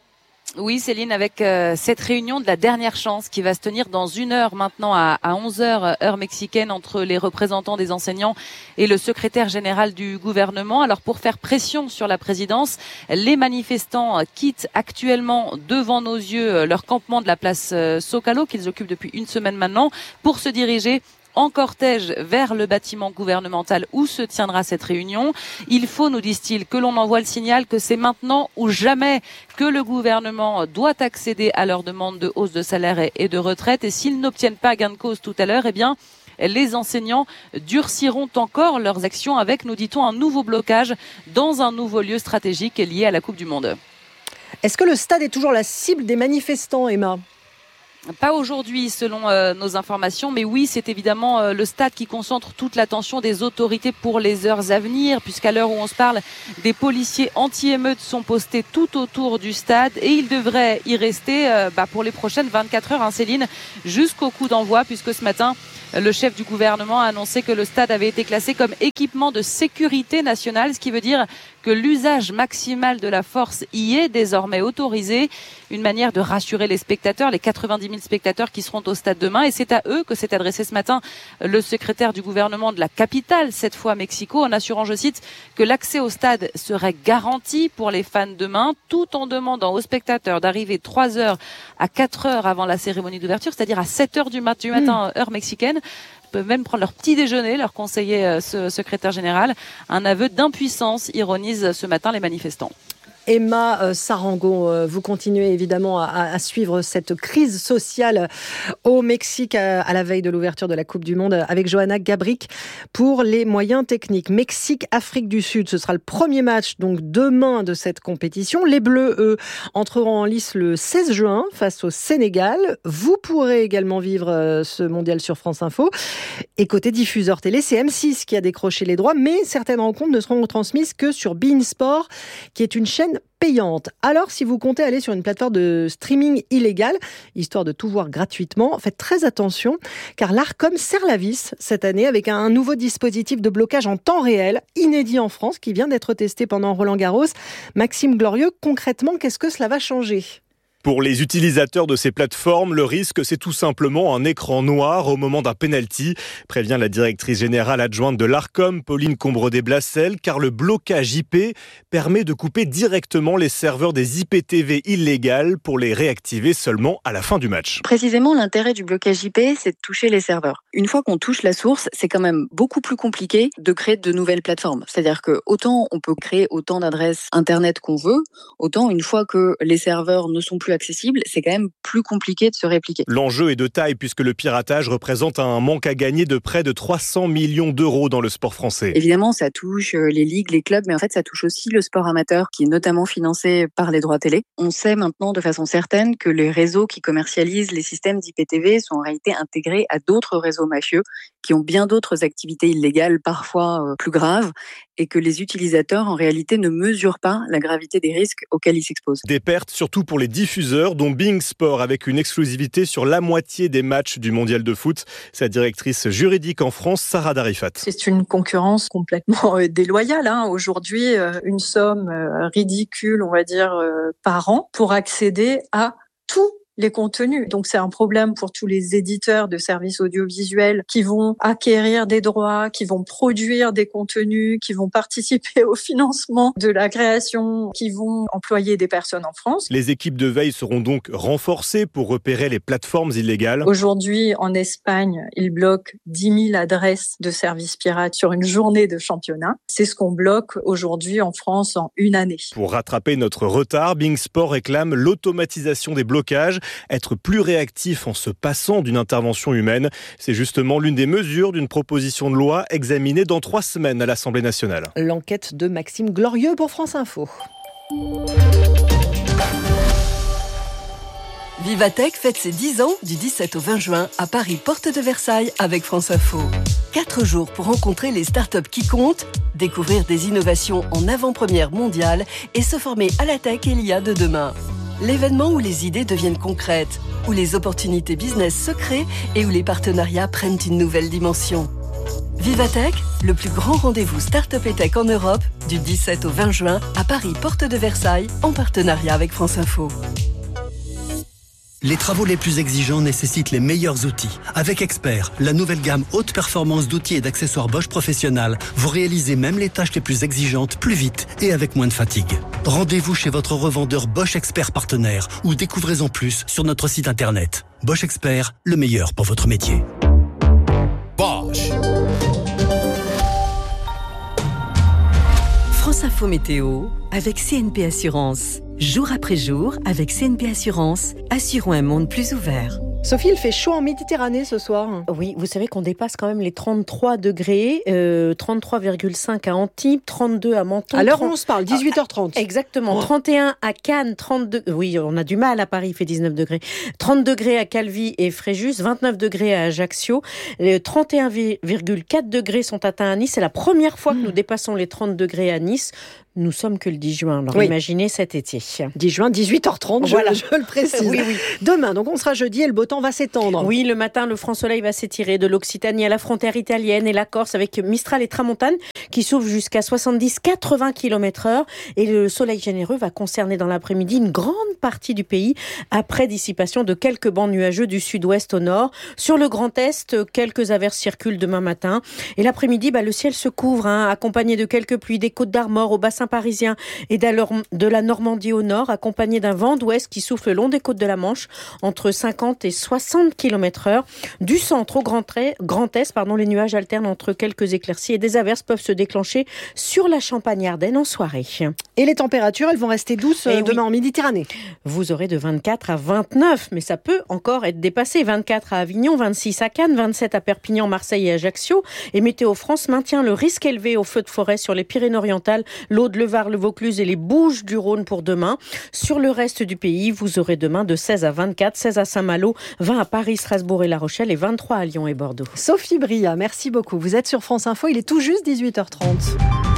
Oui, Céline, avec cette réunion de la dernière chance qui va se tenir dans 1 heure maintenant à 11h, heure mexicaine, entre les représentants des enseignants et le secrétaire général du gouvernement. Alors, pour faire pression sur la présidence, les manifestants quittent actuellement devant nos yeux leur campement de la place Zócalo, qu'ils occupent depuis 1 semaine maintenant, pour se diriger en cortège vers le bâtiment gouvernemental où se tiendra cette réunion. Il faut, nous disent-ils, que l'on envoie le signal que c'est maintenant ou jamais que le gouvernement doit accéder à leur demande de hausse de salaire et de retraite. Et s'ils n'obtiennent pas gain de cause tout à l'heure, eh bien, les enseignants durciront encore leurs actions avec, nous dit-on, un nouveau blocage dans un nouveau lieu stratégique lié à la Coupe du Monde. Est-ce que le stade est toujours la cible des manifestants, Emma ? Pas aujourd'hui, selon nos informations, mais oui, c'est évidemment le stade qui concentre toute l'attention des autorités pour les heures à venir, puisqu'à l'heure où on se parle, des policiers anti-émeutes sont postés tout autour du stade et ils devraient y rester pour les prochaines 24 heures, hein, Céline, jusqu'au coup d'envoi, puisque ce matin, le chef du gouvernement a annoncé que le stade avait été classé comme équipement de sécurité nationale, ce qui veut dire que l'usage maximal de la force y est désormais autorisé. Une manière de rassurer les spectateurs, les 90 000 spectateurs qui seront au stade demain. Et c'est à eux que s'est adressé ce matin le secrétaire du gouvernement de la capitale, cette fois Mexico, en assurant, je cite, que l'accès au stade serait garanti pour les fans demain, tout en demandant aux spectateurs d'arriver 3 heures à 4 heures avant la cérémonie d'ouverture, c'est-à-dire à 7 heures du matin, heure mexicaine. Peuvent même prendre leur petit déjeuner, leur conseiller ce secrétaire général. Un aveu d'impuissance, ironisent ce matin les manifestants. Emma Sarango, vous continuez évidemment à suivre cette crise sociale au Mexique à la veille de l'ouverture de la Coupe du Monde avec Johanna Gabric pour les moyens techniques. Mexique-Afrique du Sud, ce sera le premier match donc demain de cette compétition. Les Bleus, eux, entreront en lice le 16 juin face au Sénégal. Vous pourrez également vivre ce mondial sur France Info. Et côté diffuseur télé, c'est M6 qui a décroché les droits, mais certaines rencontres ne seront transmises que sur beIN Sport, qui est une chaîne payante. Alors, si vous comptez aller sur une plateforme de streaming illégale, histoire de tout voir gratuitement, faites très attention, car l'Arcom serre la vis cette année avec un nouveau dispositif de blocage en temps réel, inédit en France, qui vient d'être testé pendant Roland-Garros. Maxime Glorieux, concrètement, qu'est-ce que cela va changer ? Pour les utilisateurs de ces plateformes, le risque, c'est tout simplement un écran noir au moment d'un penalty, prévient la directrice générale adjointe de l'Arcom, Pauline Combredet-Blassel, car le blocage IP permet de couper directement les serveurs des IPTV illégales pour les réactiver seulement à la fin du match. Précisément, l'intérêt du blocage IP, c'est de toucher les serveurs. Une fois qu'on touche la source, c'est quand même beaucoup plus compliqué de créer de nouvelles plateformes. C'est-à-dire que autant on peut créer autant d'adresses Internet qu'on veut, autant une fois que les serveurs ne sont plus accessible, c'est quand même plus compliqué de se répliquer. L'enjeu est de taille puisque le piratage représente un manque à gagner de près de 300 millions d'euros dans le sport français. Évidemment, ça touche les ligues, les clubs, mais en fait, ça touche aussi le sport amateur qui est notamment financé par les droits télé. On sait maintenant de façon certaine que les réseaux qui commercialisent les systèmes d'IPTV sont en réalité intégrés à d'autres réseaux mafieux qui ont bien d'autres activités illégales, parfois plus graves, et que les utilisateurs, en réalité, ne mesurent pas la gravité des risques auxquels ils s'exposent. Des pertes, surtout pour les diffuseurs, dont beIN Sport, avec une exclusivité sur la moitié des matchs du mondial de foot. Sa directrice juridique en France, Sarah Darifat. C'est une concurrence complètement déloyale. Aujourd'hui, une somme ridicule, on va dire, par an, pour accéder à tout les contenus. Donc c'est un problème pour tous les éditeurs de services audiovisuels qui vont acquérir des droits, qui vont produire des contenus, qui vont participer au financement de la création, qui vont employer des personnes en France. Les équipes de veille seront donc renforcées pour repérer les plateformes illégales. Aujourd'hui, en Espagne, ils bloquent 10 000 adresses de services pirates sur une journée de championnat. C'est ce qu'on bloque aujourd'hui en France en une année. Pour rattraper notre retard, beIN Sport réclame l'automatisation des blocages. Être plus réactif en se passant d'une intervention humaine, c'est justement l'une des mesures d'une proposition de loi examinée dans 3 semaines à l'Assemblée nationale. L'enquête de Maxime Glorieux pour France Info. Vivatech fête ses 10 ans du 17 au 20 juin à Paris, porte de Versailles avec France Info. 4 jours pour rencontrer les startups qui comptent, découvrir des innovations en avant-première mondiale et se former à la tech et l'IA de demain. L'événement où les idées deviennent concrètes, où les opportunités business se créent et où les partenariats prennent une nouvelle dimension. Vivatech, le plus grand rendez-vous start-up et tech en Europe, du 17 au 20 juin à Paris, porte de Versailles, en partenariat avec France Info. Les travaux les plus exigeants nécessitent les meilleurs outils. Avec Expert, la nouvelle gamme haute performance d'outils et d'accessoires Bosch Professionnal, vous réalisez même les tâches les plus exigeantes plus vite et avec moins de fatigue. Rendez-vous chez votre revendeur Bosch Expert partenaire ou découvrez-en plus sur notre site internet. Bosch Expert, le meilleur pour votre métier. Bosch. France Info Météo avec CNP Assurance. Jour après jour, avec CNP Assurance, assurons un monde plus ouvert. Sophie, il fait chaud en Méditerranée ce soir. Oui, vous savez qu'on dépasse quand même les 33 degrés, 33,5 à Antibes, 32 à Menton. À l'heure où on se parle, 18h30. Exactement, 31 à Cannes, 32... Oui, on a du mal à Paris, il fait 19 degrés. 30 degrés à Calvi et Fréjus, 29 degrés à Ajaccio. Les 31,4 degrés sont atteints à Nice. C'est la première fois que nous dépassons les 30 degrés à Nice. Nous sommes que le 10 juin, alors imaginez cet été. 10 juin, 18h30, voilà. je le précise. Oui. Demain, donc on sera jeudi et le beau temps va s'étendre. Oui, le matin, le franc soleil va s'étirer de l'Occitanie à la frontière italienne et la Corse avec Mistral et Tramontane qui soufflent jusqu'à 70-80 km/h. Et le soleil généreux va concerner dans l'après-midi une grande partie du pays après dissipation de quelques bancs nuageux du sud-ouest au nord. Sur le Grand Est, quelques averses circulent demain matin. Et l'après-midi, le ciel se couvre, accompagné de quelques pluies des Côtes d'Armor au bassin parisien et de la Normandie au nord, accompagné d'un vent d'ouest qui souffle le long des côtes de la Manche entre 50 et 60 km/h. Du centre au Grand Est, les nuages alternent entre quelques éclaircies et des averses peuvent se déclencher sur la Champagne-Ardenne en soirée. Et les températures, elles vont rester douces demain en Méditerranée. Vous aurez de 24 à 29, mais ça peut encore être dépassé. 24 à Avignon, 26 à Cannes, 27 à Perpignan, Marseille et Ajaccio. Et Météo France maintient le risque élevé aux feux de forêt sur les Pyrénées-Orientales, l'Aude, le Var, le Vaucluse et les Bouches-du-Rhône pour demain. Sur le reste du pays, vous aurez demain de 16 à 24, 16 à Saint-Malo, 20 à Paris, Strasbourg et La Rochelle et 23 à Lyon et Bordeaux. Sophie Bria, merci beaucoup. Vous êtes sur France Info, il est tout juste 18h30.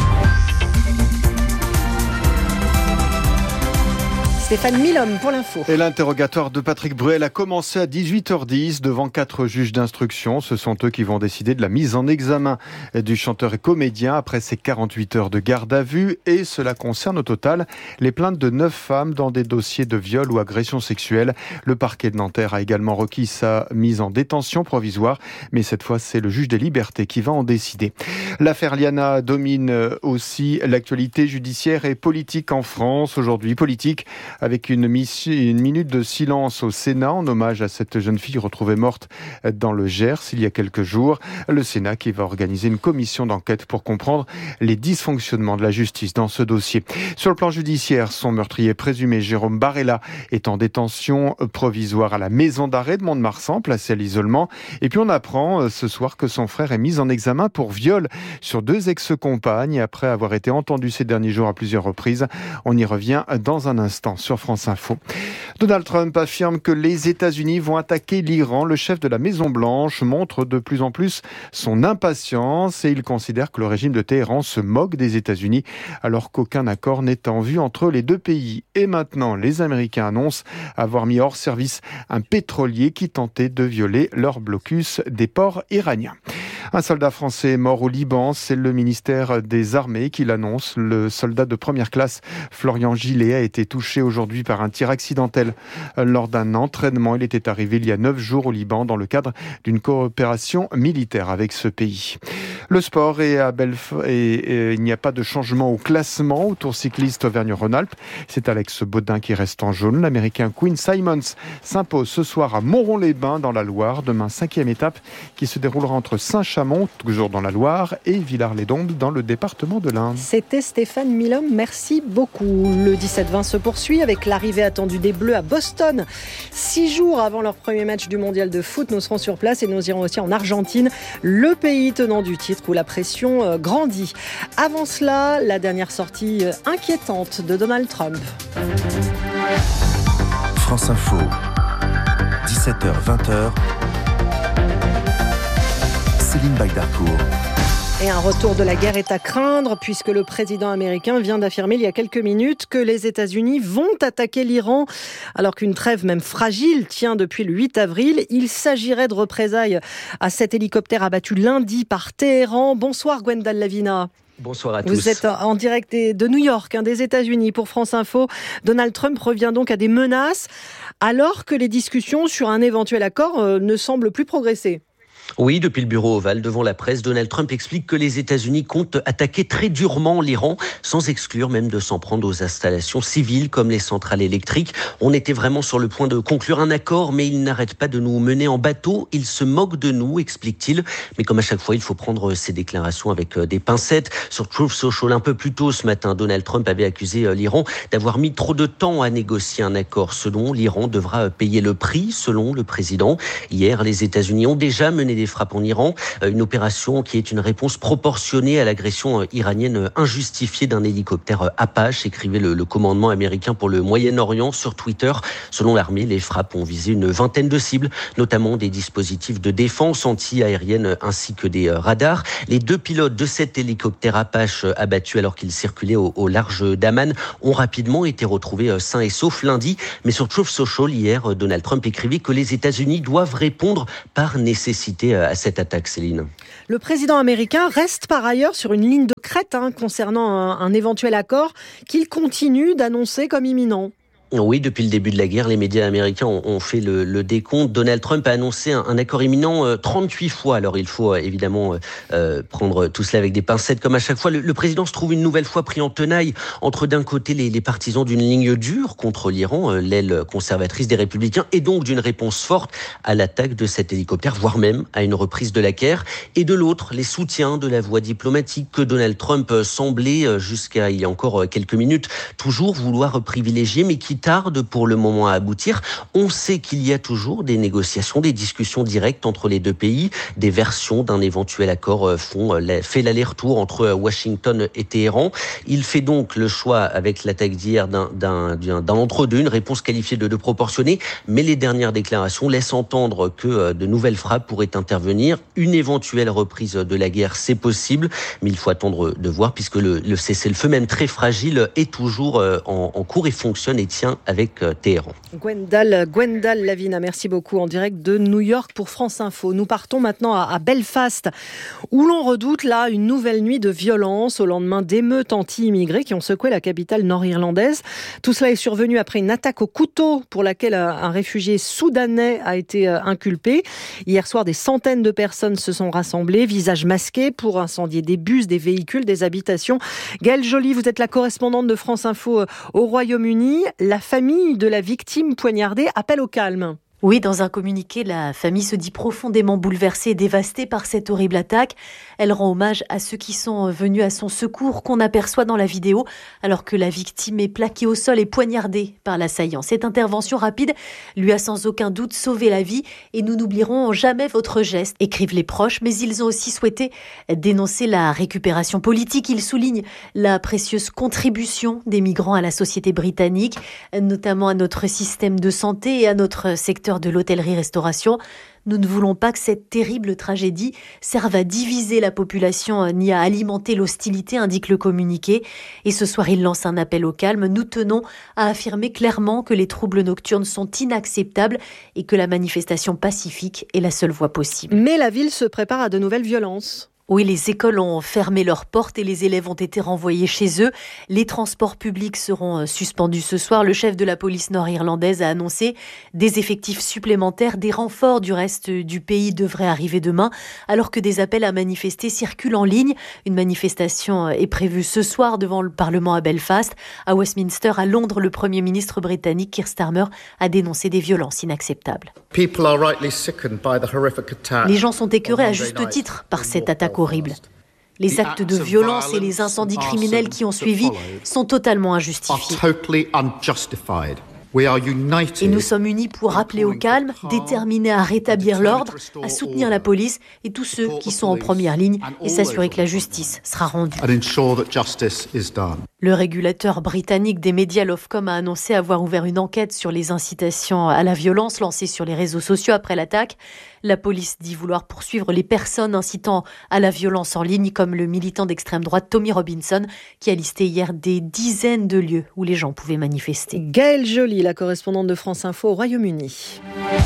Stéphane Milhomme pour l'info. Et l'interrogatoire de Patrick Bruel a commencé à 18h10 devant 4 juges d'instruction. Ce sont eux qui vont décider de la mise en examen du chanteur et comédien après ses 48 heures de garde à vue. Et cela concerne au total les plaintes de 9 femmes dans des dossiers de viol ou agression sexuelle. Le parquet de Nanterre a également requis sa mise en détention provisoire. Mais cette fois, c'est le juge des libertés qui va en décider. L'affaire Liana domine aussi l'actualité judiciaire et politique en France. Aujourd'hui, politique avec une minute de silence au Sénat en hommage à cette jeune fille retrouvée morte dans le Gers il y a quelques jours. Le Sénat qui va organiser une commission d'enquête pour comprendre les dysfonctionnements de la justice dans ce dossier. Sur le plan judiciaire, son meurtrier présumé, Jérôme Barella, est en détention provisoire à la maison d'arrêt de Mont-de-Marsan, placé à l'isolement. Et puis on apprend ce soir que son frère est mis en examen pour viol sur 2 ex-compagnes après avoir été entendu ces derniers jours à plusieurs reprises. On y revient dans un instant sur France Info. Donald Trump affirme que les États-Unis vont attaquer l'Iran. Le chef de la Maison-Blanche montre de plus en plus son impatience et il considère que le régime de Téhéran se moque des États-Unis alors qu'aucun accord n'est en vue entre les deux pays. Et maintenant, les Américains annoncent avoir mis hors service un pétrolier qui tentait de violer leur blocus des ports iraniens. Un soldat français est mort au Liban, c'est le ministère des Armées qui l'annonce. Le soldat de première classe, Florian Gillet, a été touché aujourd'hui par un tir accidentel lors d'un entraînement. Il était arrivé il y a 9 jours au Liban dans le cadre d'une coopération militaire avec ce pays. Le sport est à Belfort et il n'y a pas de changement au classement au Tour cycliste Auvergne-Rhône-Alpes. C'est Alex Baudin qui reste en jaune. L'Américain Quinn Simmons s'impose ce soir à Montron-les-Bains dans la Loire. Demain, 5e étape qui se déroulera entre Saint-Chamond, toujours dans la Loire, et Villars-les-Dombes dans le département de l'Indre. C'était Stéphane Milhomme, merci beaucoup. Le 17-20 se poursuit avec l'arrivée attendue des Bleus à Boston. 6 jours avant leur premier match du mondial de foot, nous serons sur place et nous irons aussi en Argentine, le pays tenant du titre où la pression grandit. Avant cela, la dernière sortie inquiétante de Donald Trump. France Info. 17h-20h, Céline Bagdarcourt. Et un retour de la guerre est à craindre puisque le président américain vient d'affirmer il y a quelques minutes que les États-Unis vont attaquer l'Iran alors qu'une trêve même fragile tient depuis le 8 avril. Il s'agirait de représailles à cet hélicoptère abattu lundi par Téhéran. Bonsoir Gwendal Lavina. Bonsoir à tous. Vous êtes en direct de New York, des États-Unis pour France Info. Donald Trump revient donc à des menaces alors que les discussions sur un éventuel accord ne semblent plus progresser. Oui, depuis le bureau ovale, devant la presse, Donald Trump explique que les États-Unis comptent attaquer très durement l'Iran, sans exclure même de s'en prendre aux installations civiles comme les centrales électriques. On était vraiment sur le point de conclure un accord, mais il n'arrête pas de nous mener en bateau. Il se moque de nous, explique-t-il. Mais comme à chaque fois, il faut prendre ses déclarations avec des pincettes. Sur Truth Social, un peu plus tôt ce matin, Donald Trump avait accusé l'Iran d'avoir mis trop de temps à négocier un accord. Selon l'Iran devra payer le prix, selon le président. Hier, les États-Unis ont déjà mené des frappes en Iran, une opération qui est une réponse proportionnée à l'agression iranienne injustifiée d'un hélicoptère Apache, écrivait le commandement américain pour le Moyen-Orient sur Twitter. Selon l'armée, les frappes ont visé une vingtaine de cibles, notamment des dispositifs de défense anti-aérienne ainsi que des radars. Les 2 pilotes de cet hélicoptère Apache abattu alors qu'ils circulaient au large d'Amman ont rapidement été retrouvés sains et saufs lundi. Mais sur Truth Social, hier, Donald Trump écrivait que les États-Unis doivent répondre par nécessité à cette attaque, Céline. Le président américain reste par ailleurs sur une ligne de crête concernant un éventuel accord qu'il continue d'annoncer comme imminent. Oui, depuis le début de la guerre, les médias américains ont fait le décompte. Donald Trump a annoncé un accord imminent 38 fois. Alors il faut évidemment prendre tout cela avec des pincettes. Comme à chaque fois, le président se trouve une nouvelle fois pris en tenaille entre d'un côté les partisans d'une ligne dure contre l'Iran, l'aile conservatrice des Républicains, et donc d'une réponse forte à l'attaque de cet hélicoptère, voire même à une reprise de la guerre. Et de l'autre, les soutiens de la voie diplomatique que Donald Trump semblait, jusqu'à il y a encore quelques minutes, toujours vouloir privilégier, mais qui tarde pour le moment à aboutir. On sait qu'il y a toujours des négociations, des discussions directes entre les deux pays. Des versions d'un éventuel accord fait l'aller-retour entre Washington et Téhéran. Il fait donc le choix, avec l'attaque d'hier, d'un entre-deux, une réponse qualifiée de proportionnée. Mais les dernières déclarations laissent entendre que de nouvelles frappes pourraient intervenir. Une éventuelle reprise de la guerre, c'est possible. Mais il faut attendre de voir, puisque le cessez-le-feu, même très fragile, est toujours en cours et fonctionne et tient avec Téhéran. Gwendal Lavina, merci beaucoup, en direct de New York pour France Info. Nous partons maintenant à Belfast, où l'on redoute là une nouvelle nuit de violence au lendemain d'émeutes anti-immigrés qui ont secoué la capitale nord-irlandaise. Tout cela est survenu après une attaque au couteau pour laquelle un réfugié soudanais a été inculpé. Hier soir, des centaines de personnes se sont rassemblées, visages masqués, pour incendier des bus, des véhicules, des habitations. Gaëlle Joly, vous êtes la correspondante de France Info au Royaume-Uni. La famille de la victime poignardée appelle au calme. Oui, dans un communiqué, la famille se dit profondément bouleversée et dévastée par cette horrible attaque. Elle rend hommage à ceux qui sont venus à son secours, qu'on aperçoit dans la vidéo, alors que la victime est plaquée au sol et poignardée par l'assaillant. Cette intervention rapide lui a sans aucun doute sauvé la vie et nous n'oublierons jamais votre geste, écrivent les proches, mais ils ont aussi souhaité dénoncer la récupération politique. Ils soulignent la précieuse contribution des migrants à la société britannique, notamment à notre système de santé et à notre secteur de l'hôtellerie-restauration. Nous ne voulons pas que cette terrible tragédie serve à diviser la population ni à alimenter l'hostilité, indique le communiqué. Et ce soir, il lance un appel au calme. Nous tenons à affirmer clairement que les troubles nocturnes sont inacceptables et que la manifestation pacifique est la seule voie possible. Mais la ville se prépare à de nouvelles violences. Oui, les écoles ont fermé leurs portes et les élèves ont été renvoyés chez eux. Les transports publics seront suspendus ce soir. Le chef de la police nord-irlandaise a annoncé des effectifs supplémentaires. Des renforts du reste du pays devraient arriver demain, alors que des appels à manifester circulent en ligne. Une manifestation est prévue ce soir devant le Parlement à Belfast. À Westminster, à Londres, le Premier ministre britannique Keir Starmer a dénoncé des violences inacceptables. Les gens sont écœurés à juste titre par cette attaque horrible. Les actes de violence et les incendies criminels qui ont suivi sont totalement injustifiés. Et nous sommes unis pour rappeler au calme, déterminés à rétablir l'ordre, à soutenir la police et tous ceux qui sont en première ligne et s'assurer que la justice sera rendue. Le régulateur britannique des médias, l'Ofcom, a annoncé avoir ouvert une enquête sur les incitations à la violence lancées sur les réseaux sociaux après l'attaque. La police dit vouloir poursuivre les personnes incitant à la violence en ligne, comme le militant d'extrême droite Tommy Robinson, qui a listé hier des dizaines de lieux où les gens pouvaient manifester. Gaëlle Joly, la correspondante de France Info au Royaume-Uni.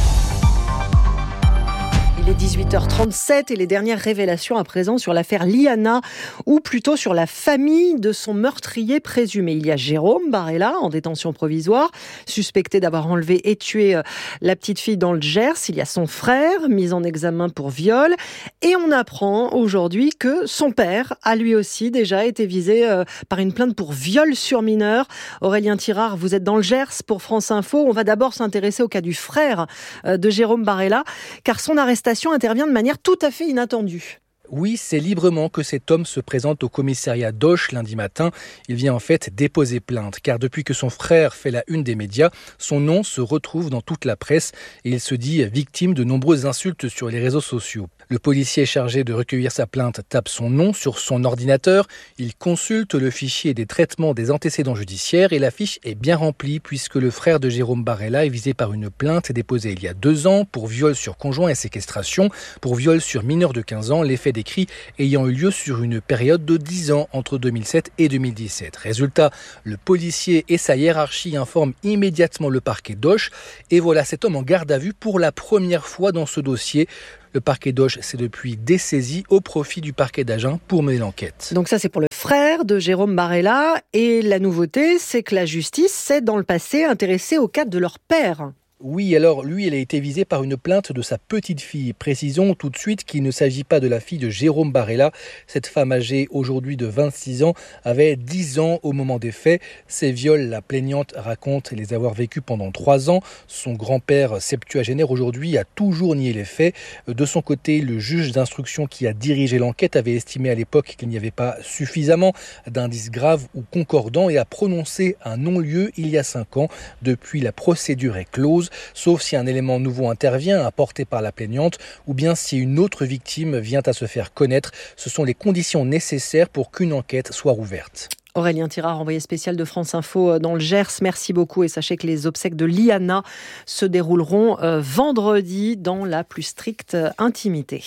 Il est 18h37 et les dernières révélations à présent sur l'affaire Liana, ou plutôt sur la famille de son meurtrier présumé. Il y a Jérôme Barella, en détention provisoire, suspecté d'avoir enlevé et tué la petite fille dans le Gers. Il y a son frère, mis en examen pour viol. Et on apprend aujourd'hui que son père a lui aussi déjà été visé par une plainte pour viol sur mineur. Aurélien Tirard, vous êtes dans le Gers pour France Info. On va d'abord s'intéresser au cas du frère de Jérôme Barella, car son arrestation intervient de manière tout à fait inattendue. Oui, c'est librement que cet homme se présente au commissariat d'Auch lundi matin. Il vient en fait déposer plainte, car depuis que son frère fait la une des médias, son nom se retrouve dans toute la presse et il se dit victime de nombreuses insultes sur les réseaux sociaux. Le policier chargé de recueillir sa plainte tape son nom sur son ordinateur. Il consulte le fichier des traitements des antécédents judiciaires et la fiche est bien remplie puisque le frère de Jérôme Barella est visé par une plainte déposée il y a 2 ans pour viol sur conjoint et séquestration, pour viol sur mineur de 15 ans, les faits décrits ayant eu lieu sur une période de 10 ans entre 2007 et 2017. Résultat, le policier et sa hiérarchie informent immédiatement le parquet d'Auch et voilà cet homme en garde à vue pour la première fois dans ce dossier. Le parquet d'Auch s'est depuis dessaisi au profit du parquet d'Agen pour mener l'enquête. Donc ça, c'est pour le frère de Jérôme Barella. Et la nouveauté, c'est que la justice s'est dans le passé intéressée au cas de leur père. Oui, alors lui, il a été visé par une plainte de sa petite fille. Précisons tout de suite qu'il ne s'agit pas de la fille de Jérôme Barella. Cette femme âgée aujourd'hui de 26 ans avait 10 ans au moment des faits. Ces viols, la plaignante raconte les avoir vécus pendant 3 ans. Son grand-père septuagénaire aujourd'hui a toujours nié les faits. De son côté, le juge d'instruction qui a dirigé l'enquête avait estimé à l'époque qu'il n'y avait pas suffisamment d'indices graves ou concordants et a prononcé un non-lieu il y a 5 ans. Depuis, la procédure est close. Sauf si un élément nouveau intervient, apporté par la plaignante, ou bien si une autre victime vient à se faire connaître. Ce sont les conditions nécessaires pour qu'une enquête soit rouverte. Aurélien Tirard, envoyé spécial de France Info dans le Gers, merci beaucoup et sachez que les obsèques de Liana se dérouleront vendredi dans la plus stricte intimité.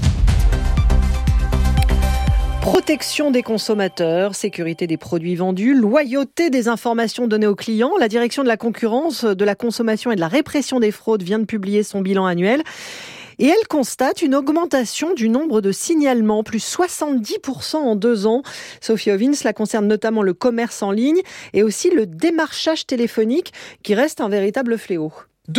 Protection des consommateurs, sécurité des produits vendus, loyauté des informations données aux clients. La direction de la concurrence, de la consommation et de la répression des fraudes vient de publier son bilan annuel. Et elle constate une augmentation du nombre de signalements, plus 70% en 2 ans. Sophie Ovin, cela concerne notamment le commerce en ligne et aussi le démarchage téléphonique qui reste un véritable fléau.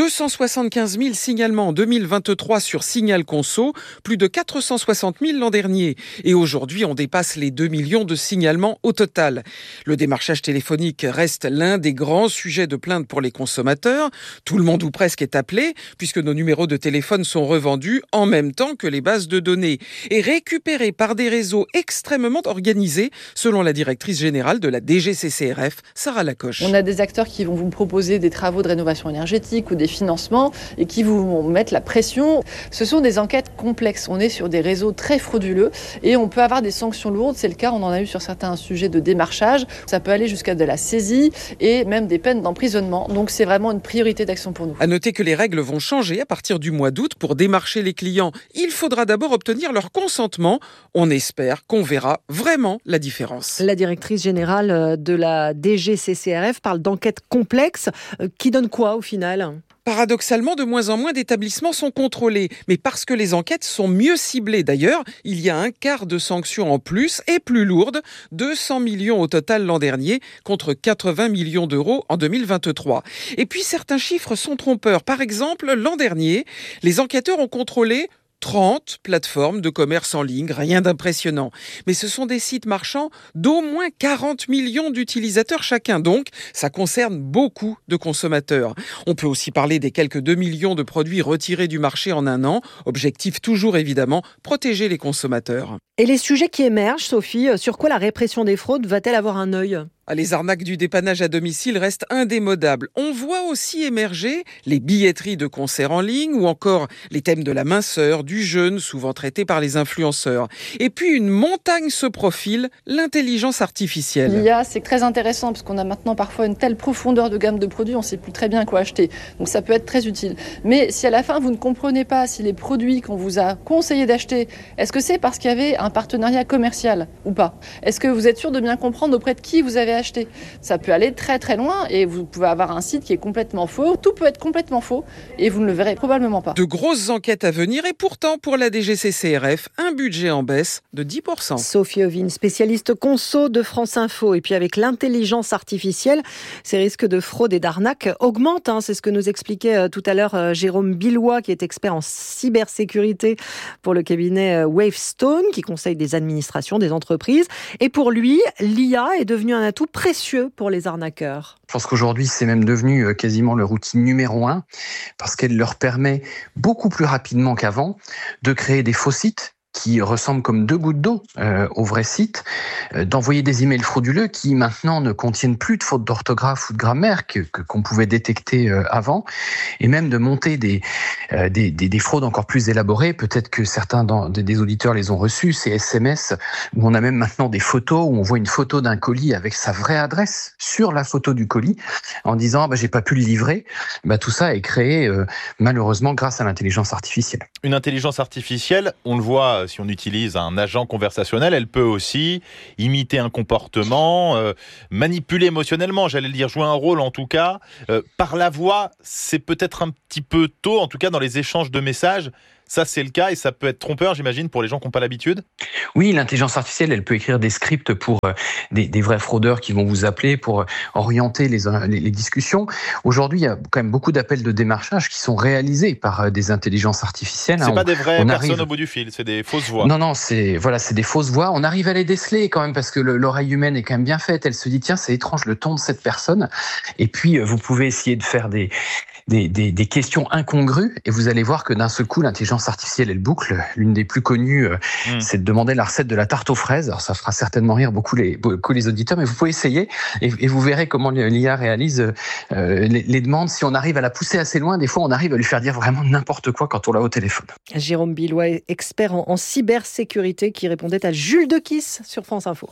275 000 signalements en 2023 sur Signal Conso, plus de 460 000 l'an dernier. Et aujourd'hui, on dépasse les 2 millions de signalements au total. Le démarchage téléphonique reste l'un des grands sujets de plainte pour les consommateurs. Tout le monde ou presque est appelé, puisque nos numéros de téléphone sont revendus en même temps que les bases de données et récupérés par des réseaux extrêmement organisés, selon la directrice générale de la DGCCRF, Sarah Lacoche. On a des acteurs qui vont vous proposer des travaux de rénovation énergétique ou des financements et qui vous mettent la pression. Ce sont des enquêtes complexes. On est sur des réseaux très frauduleux et on peut avoir des sanctions lourdes. C'est le cas, on en a eu sur certains sujets de démarchage. Ça peut aller jusqu'à de la saisie et même des peines d'emprisonnement. Donc c'est vraiment une priorité d'action pour nous. À noter que les règles vont changer à partir du mois d'août. Pour démarcher les clients, il faudra d'abord obtenir leur consentement. On espère qu'on verra vraiment la différence. La directrice générale de la DGCCRF parle d'enquêtes complexes qui donnent quoi au final ? Paradoxalement, de moins en moins d'établissements sont contrôlés. Mais parce que les enquêtes sont mieux ciblées. D'ailleurs, il y a 1/4 de sanctions en plus et plus lourdes. 200 millions au total l'an dernier contre 80 millions d'euros en 2023. Et puis certains chiffres sont trompeurs. Par exemple, l'an dernier, les enquêteurs ont contrôlé 30 plateformes de commerce en ligne, rien d'impressionnant. Mais ce sont des sites marchands d'au moins 40 millions d'utilisateurs chacun. Donc, ça concerne beaucoup de consommateurs. On peut aussi parler des quelques 2 millions de produits retirés du marché en 1 an. Objectif toujours évidemment, protéger les consommateurs. Et les sujets qui émergent, Sophie, sur quoi la répression des fraudes va-t-elle avoir un œil ? Les arnaques du dépannage à domicile restent indémodables. On voit aussi émerger les billetteries de concerts en ligne ou encore les thèmes de la minceur, du jeûne, souvent traités par les influenceurs. Et puis une montagne se profile, l'intelligence artificielle. L'IA, c'est très intéressant parce qu'on a maintenant parfois une telle profondeur de gamme de produits, on ne sait plus très bien quoi acheter. Donc ça peut être très utile. Mais si à la fin vous ne comprenez pas si les produits qu'on vous a conseillé d'acheter, est-ce que c'est parce qu'il y avait un partenariat commercial ou pas ? Est-ce que vous êtes sûr de bien comprendre auprès de qui vous avez acheté ? Ça peut aller très très loin et vous pouvez avoir un site qui est complètement faux. Tout peut être complètement faux et vous ne le verrez probablement pas. De grosses enquêtes à venir et pourtant pour la DGCCRF, un budget en baisse de 10%. Sophie Ovine, spécialiste conso de France Info. Et puis avec l'intelligence artificielle, ces risques de fraude et d'arnaque augmentent. C'est ce que nous expliquait tout à l'heure Jérôme Billois, qui est expert en cybersécurité pour le cabinet Wavestone, qui conseille des administrations, des entreprises. Et pour lui, l'IA est devenue un atout précieux pour les arnaqueurs. Je pense qu'aujourd'hui, c'est même devenu quasiment leur outil numéro 1 parce qu'elle leur permet beaucoup plus rapidement qu'avant de créer des faux sites qui ressemblent comme 2 gouttes d'eau au vrai site, d'envoyer des emails frauduleux qui maintenant ne contiennent plus de fautes d'orthographe ou de grammaire qu'on pouvait détecter avant, et même de monter des fraudes encore plus élaborées. Peut-être que certains des auditeurs les ont reçus, ces SMS où on a même maintenant des photos, où on voit une photo d'un colis avec sa vraie adresse sur la photo du colis, en disant j'ai pas pu le livrer. Tout ça est créé malheureusement grâce à l'intelligence artificielle. Une intelligence artificielle, on le voit si on utilise un agent conversationnel, elle peut aussi imiter un comportement, manipuler émotionnellement, j'allais le dire, jouer un rôle en tout cas. Par la voix, c'est peut-être un petit peu tôt, en tout cas dans les échanges de messages. Ça, c'est le cas et ça peut être trompeur, j'imagine, pour les gens qui n'ont pas l'habitude. Oui, l'intelligence artificielle, elle peut écrire des scripts pour des vrais fraudeurs qui vont vous appeler pour orienter les discussions. Aujourd'hui, il y a quand même beaucoup d'appels de démarchage qui sont réalisés par des intelligences artificielles. C'est pas des vraies personnes au bout du fil, c'est des fausses voix. Non, c'est des fausses voix. On arrive à les déceler quand même parce que l'oreille humaine est quand même bien faite. Elle se dit, tiens, c'est étrange le ton de cette personne. Et puis, vous pouvez essayer de faire des questions incongrues et vous allez voir que d'un seul coup, l'intelligence artificielle, elle boucle. L'une des plus connues, c'est de demander la recette de la tarte aux fraises. Alors, ça fera certainement rire beaucoup les auditeurs, mais vous pouvez essayer et vous verrez comment l'IA réalise les demandes. Si on arrive à la pousser assez loin, des fois, on arrive à lui faire dire vraiment n'importe quoi quand on l'a au téléphone. Jérôme Billois, expert en cybersécurité, qui répondait à Jules Dequisse sur France Info.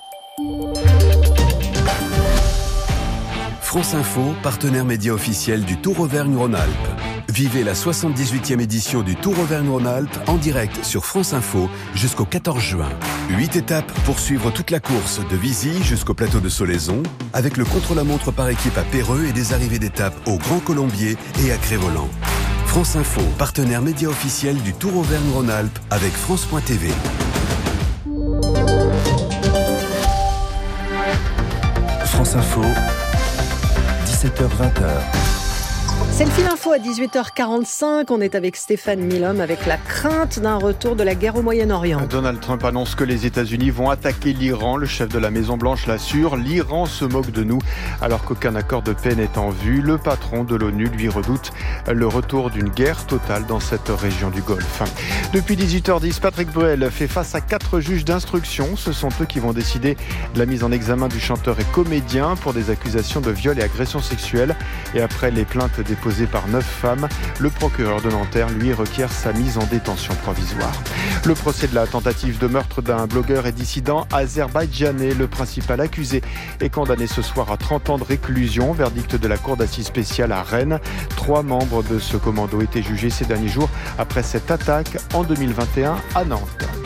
France Info, partenaire média officiel du Tour Auvergne-Rhône-Alpes. Vivez la 78e édition du Tour Auvergne-Rhône-Alpes en direct sur France Info jusqu'au 14 juin. 8 étapes pour suivre toute la course de Visy jusqu'au plateau de Solaison, avec le contre-la-montre par équipe à Péreux et des arrivées d'étapes au Grand Colombier et à Crévoland. France Info, partenaire média officiel du Tour Auvergne-Rhône-Alpes avec France.tv. France Info, 17h-20h. C'est le fil info à 18h45. On est avec Stéphane Milhomme avec la crainte d'un retour de la guerre au Moyen-Orient. Donald Trump annonce que les États-Unis vont attaquer l'Iran. Le chef de la Maison-Blanche l'assure. L'Iran se moque de nous alors qu'aucun accord de paix n'est en vue. Le patron de l'ONU lui redoute le retour d'une guerre totale dans cette région du Golfe. Depuis 18h10, Patrick Bruel fait face à 4 juges d'instruction. Ce sont eux qui vont décider de la mise en examen du chanteur et comédien pour des accusations de viol et agression sexuelle. Et après les plaintes déposées par 9 femmes, le procureur de Nanterre, lui, requiert sa mise en détention provisoire. Le procès de la tentative de meurtre d'un blogueur et dissident azerbaïdjanais, le principal accusé, est condamné ce soir à 30 ans de réclusion. Verdict de la cour d'assises spéciale à Rennes. 3 membres de ce commando étaient jugés ces derniers jours après cette attaque en 2021 à Nantes.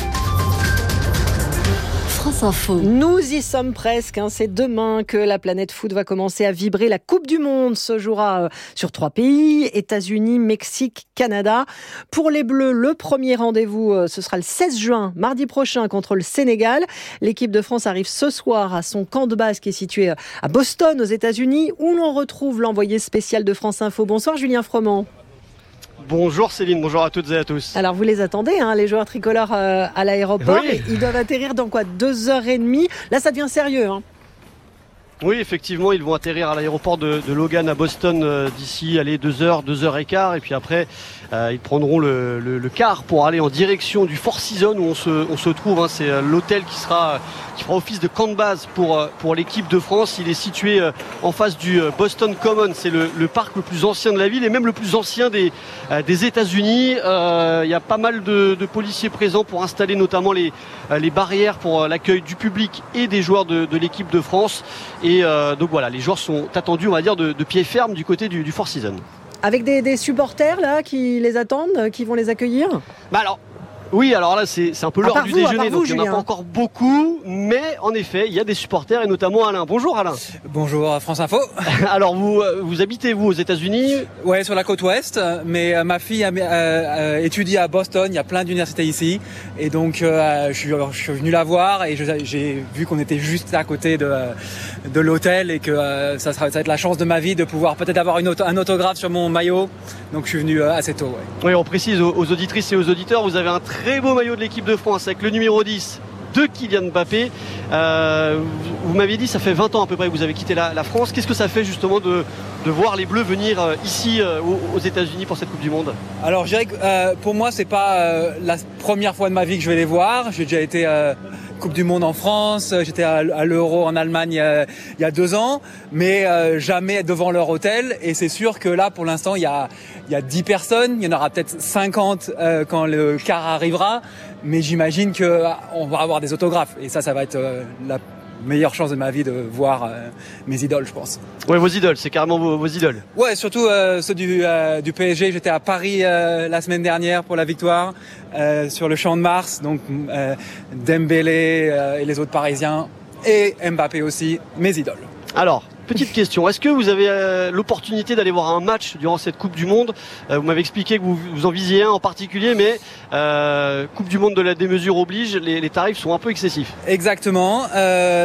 France Info. Nous y sommes presque. C'est demain que la planète foot va commencer à vibrer. La Coupe du Monde se jouera sur 3 pays, États-Unis, Mexique, Canada. Pour les Bleus, le premier rendez-vous, ce sera le 16 juin, mardi prochain, contre le Sénégal. L'équipe de France arrive ce soir à son camp de base qui est situé à Boston, aux États-Unis, où l'on retrouve l'envoyé spécial de France Info. Bonsoir Julien Froment. Bonjour Céline, bonjour à toutes et à tous. Alors vous les attendez, les joueurs tricolores à l'aéroport. Oui. Ils doivent atterrir dans 2h30. Là ça devient sérieux. Oui, effectivement, ils vont atterrir à l'aéroport de Logan à Boston d'ici 2h15, et puis après ils prendront le car pour aller en direction du Four Seasons où on se trouve. Hein. C'est l'hôtel qui fera office de camp de base pour l'équipe de France. Il est situé en face du Boston Common. C'est le parc le plus ancien de la ville et même le plus ancien des États-Unis. Il y a pas mal de policiers présents pour installer notamment les barrières pour l'accueil du public et des joueurs de l'équipe de France. Et donc voilà, les joueurs sont attendus, on va dire, de pied ferme du côté du Four Seasons. Avec des supporters là qui les attendent, qui vont les accueillir ? Oui, alors là c'est un peu l'heure du déjeuner, donc il n'y en a pas encore beaucoup, mais en effet il y a des supporters et notamment Alain. Bonjour Alain. Bonjour France Info. Alors vous habitez aux États-Unis ? Ouais, sur la côte ouest, mais ma fille étudie à Boston, il y a plein d'universités ici, et donc je suis venu la voir et j'ai vu qu'on était juste à côté de l'hôtel et que ça va être la chance de ma vie de pouvoir peut-être avoir un autographe sur mon maillot, donc je suis venu assez tôt. Ouais. Oui, on précise aux auditrices et aux auditeurs, vous avez un très beau maillot de l'équipe de France avec le numéro 10 de Kylian Mbappé. Vous m'aviez dit ça fait 20 ans à peu près que vous avez quitté la France. Qu'est-ce que ça fait justement de voir les Bleus venir ici aux États-Unis pour cette Coupe du Monde ? Alors je dirais que pour moi c'est pas la première fois de ma vie que je vais les voir. J'ai déjà été Coupe du Monde en France, j'étais à l'Euro en Allemagne il y a 2 ans, mais jamais devant leur hôtel. Et c'est sûr que là, pour l'instant, il y a 10 personnes, il y en aura peut-être 50 quand le car arrivera, mais j'imagine qu'on va avoir des autographes. Et ça va être la meilleure chance de ma vie de voir mes idoles, je pense. Ouais, vos idoles, c'est carrément vos idoles. Ouais, surtout ceux du PSG. J'étais à Paris la semaine dernière pour la victoire sur le Champ de Mars, donc Dembélé et les autres Parisiens et Mbappé aussi, mes idoles. Alors, petite question, est-ce que vous avez l'opportunité d'aller voir un match durant cette Coupe du Monde ? Vous m'avez expliqué que vous en visiez un en particulier, mais Coupe du Monde de la démesure oblige, les tarifs sont un peu excessifs. Exactement.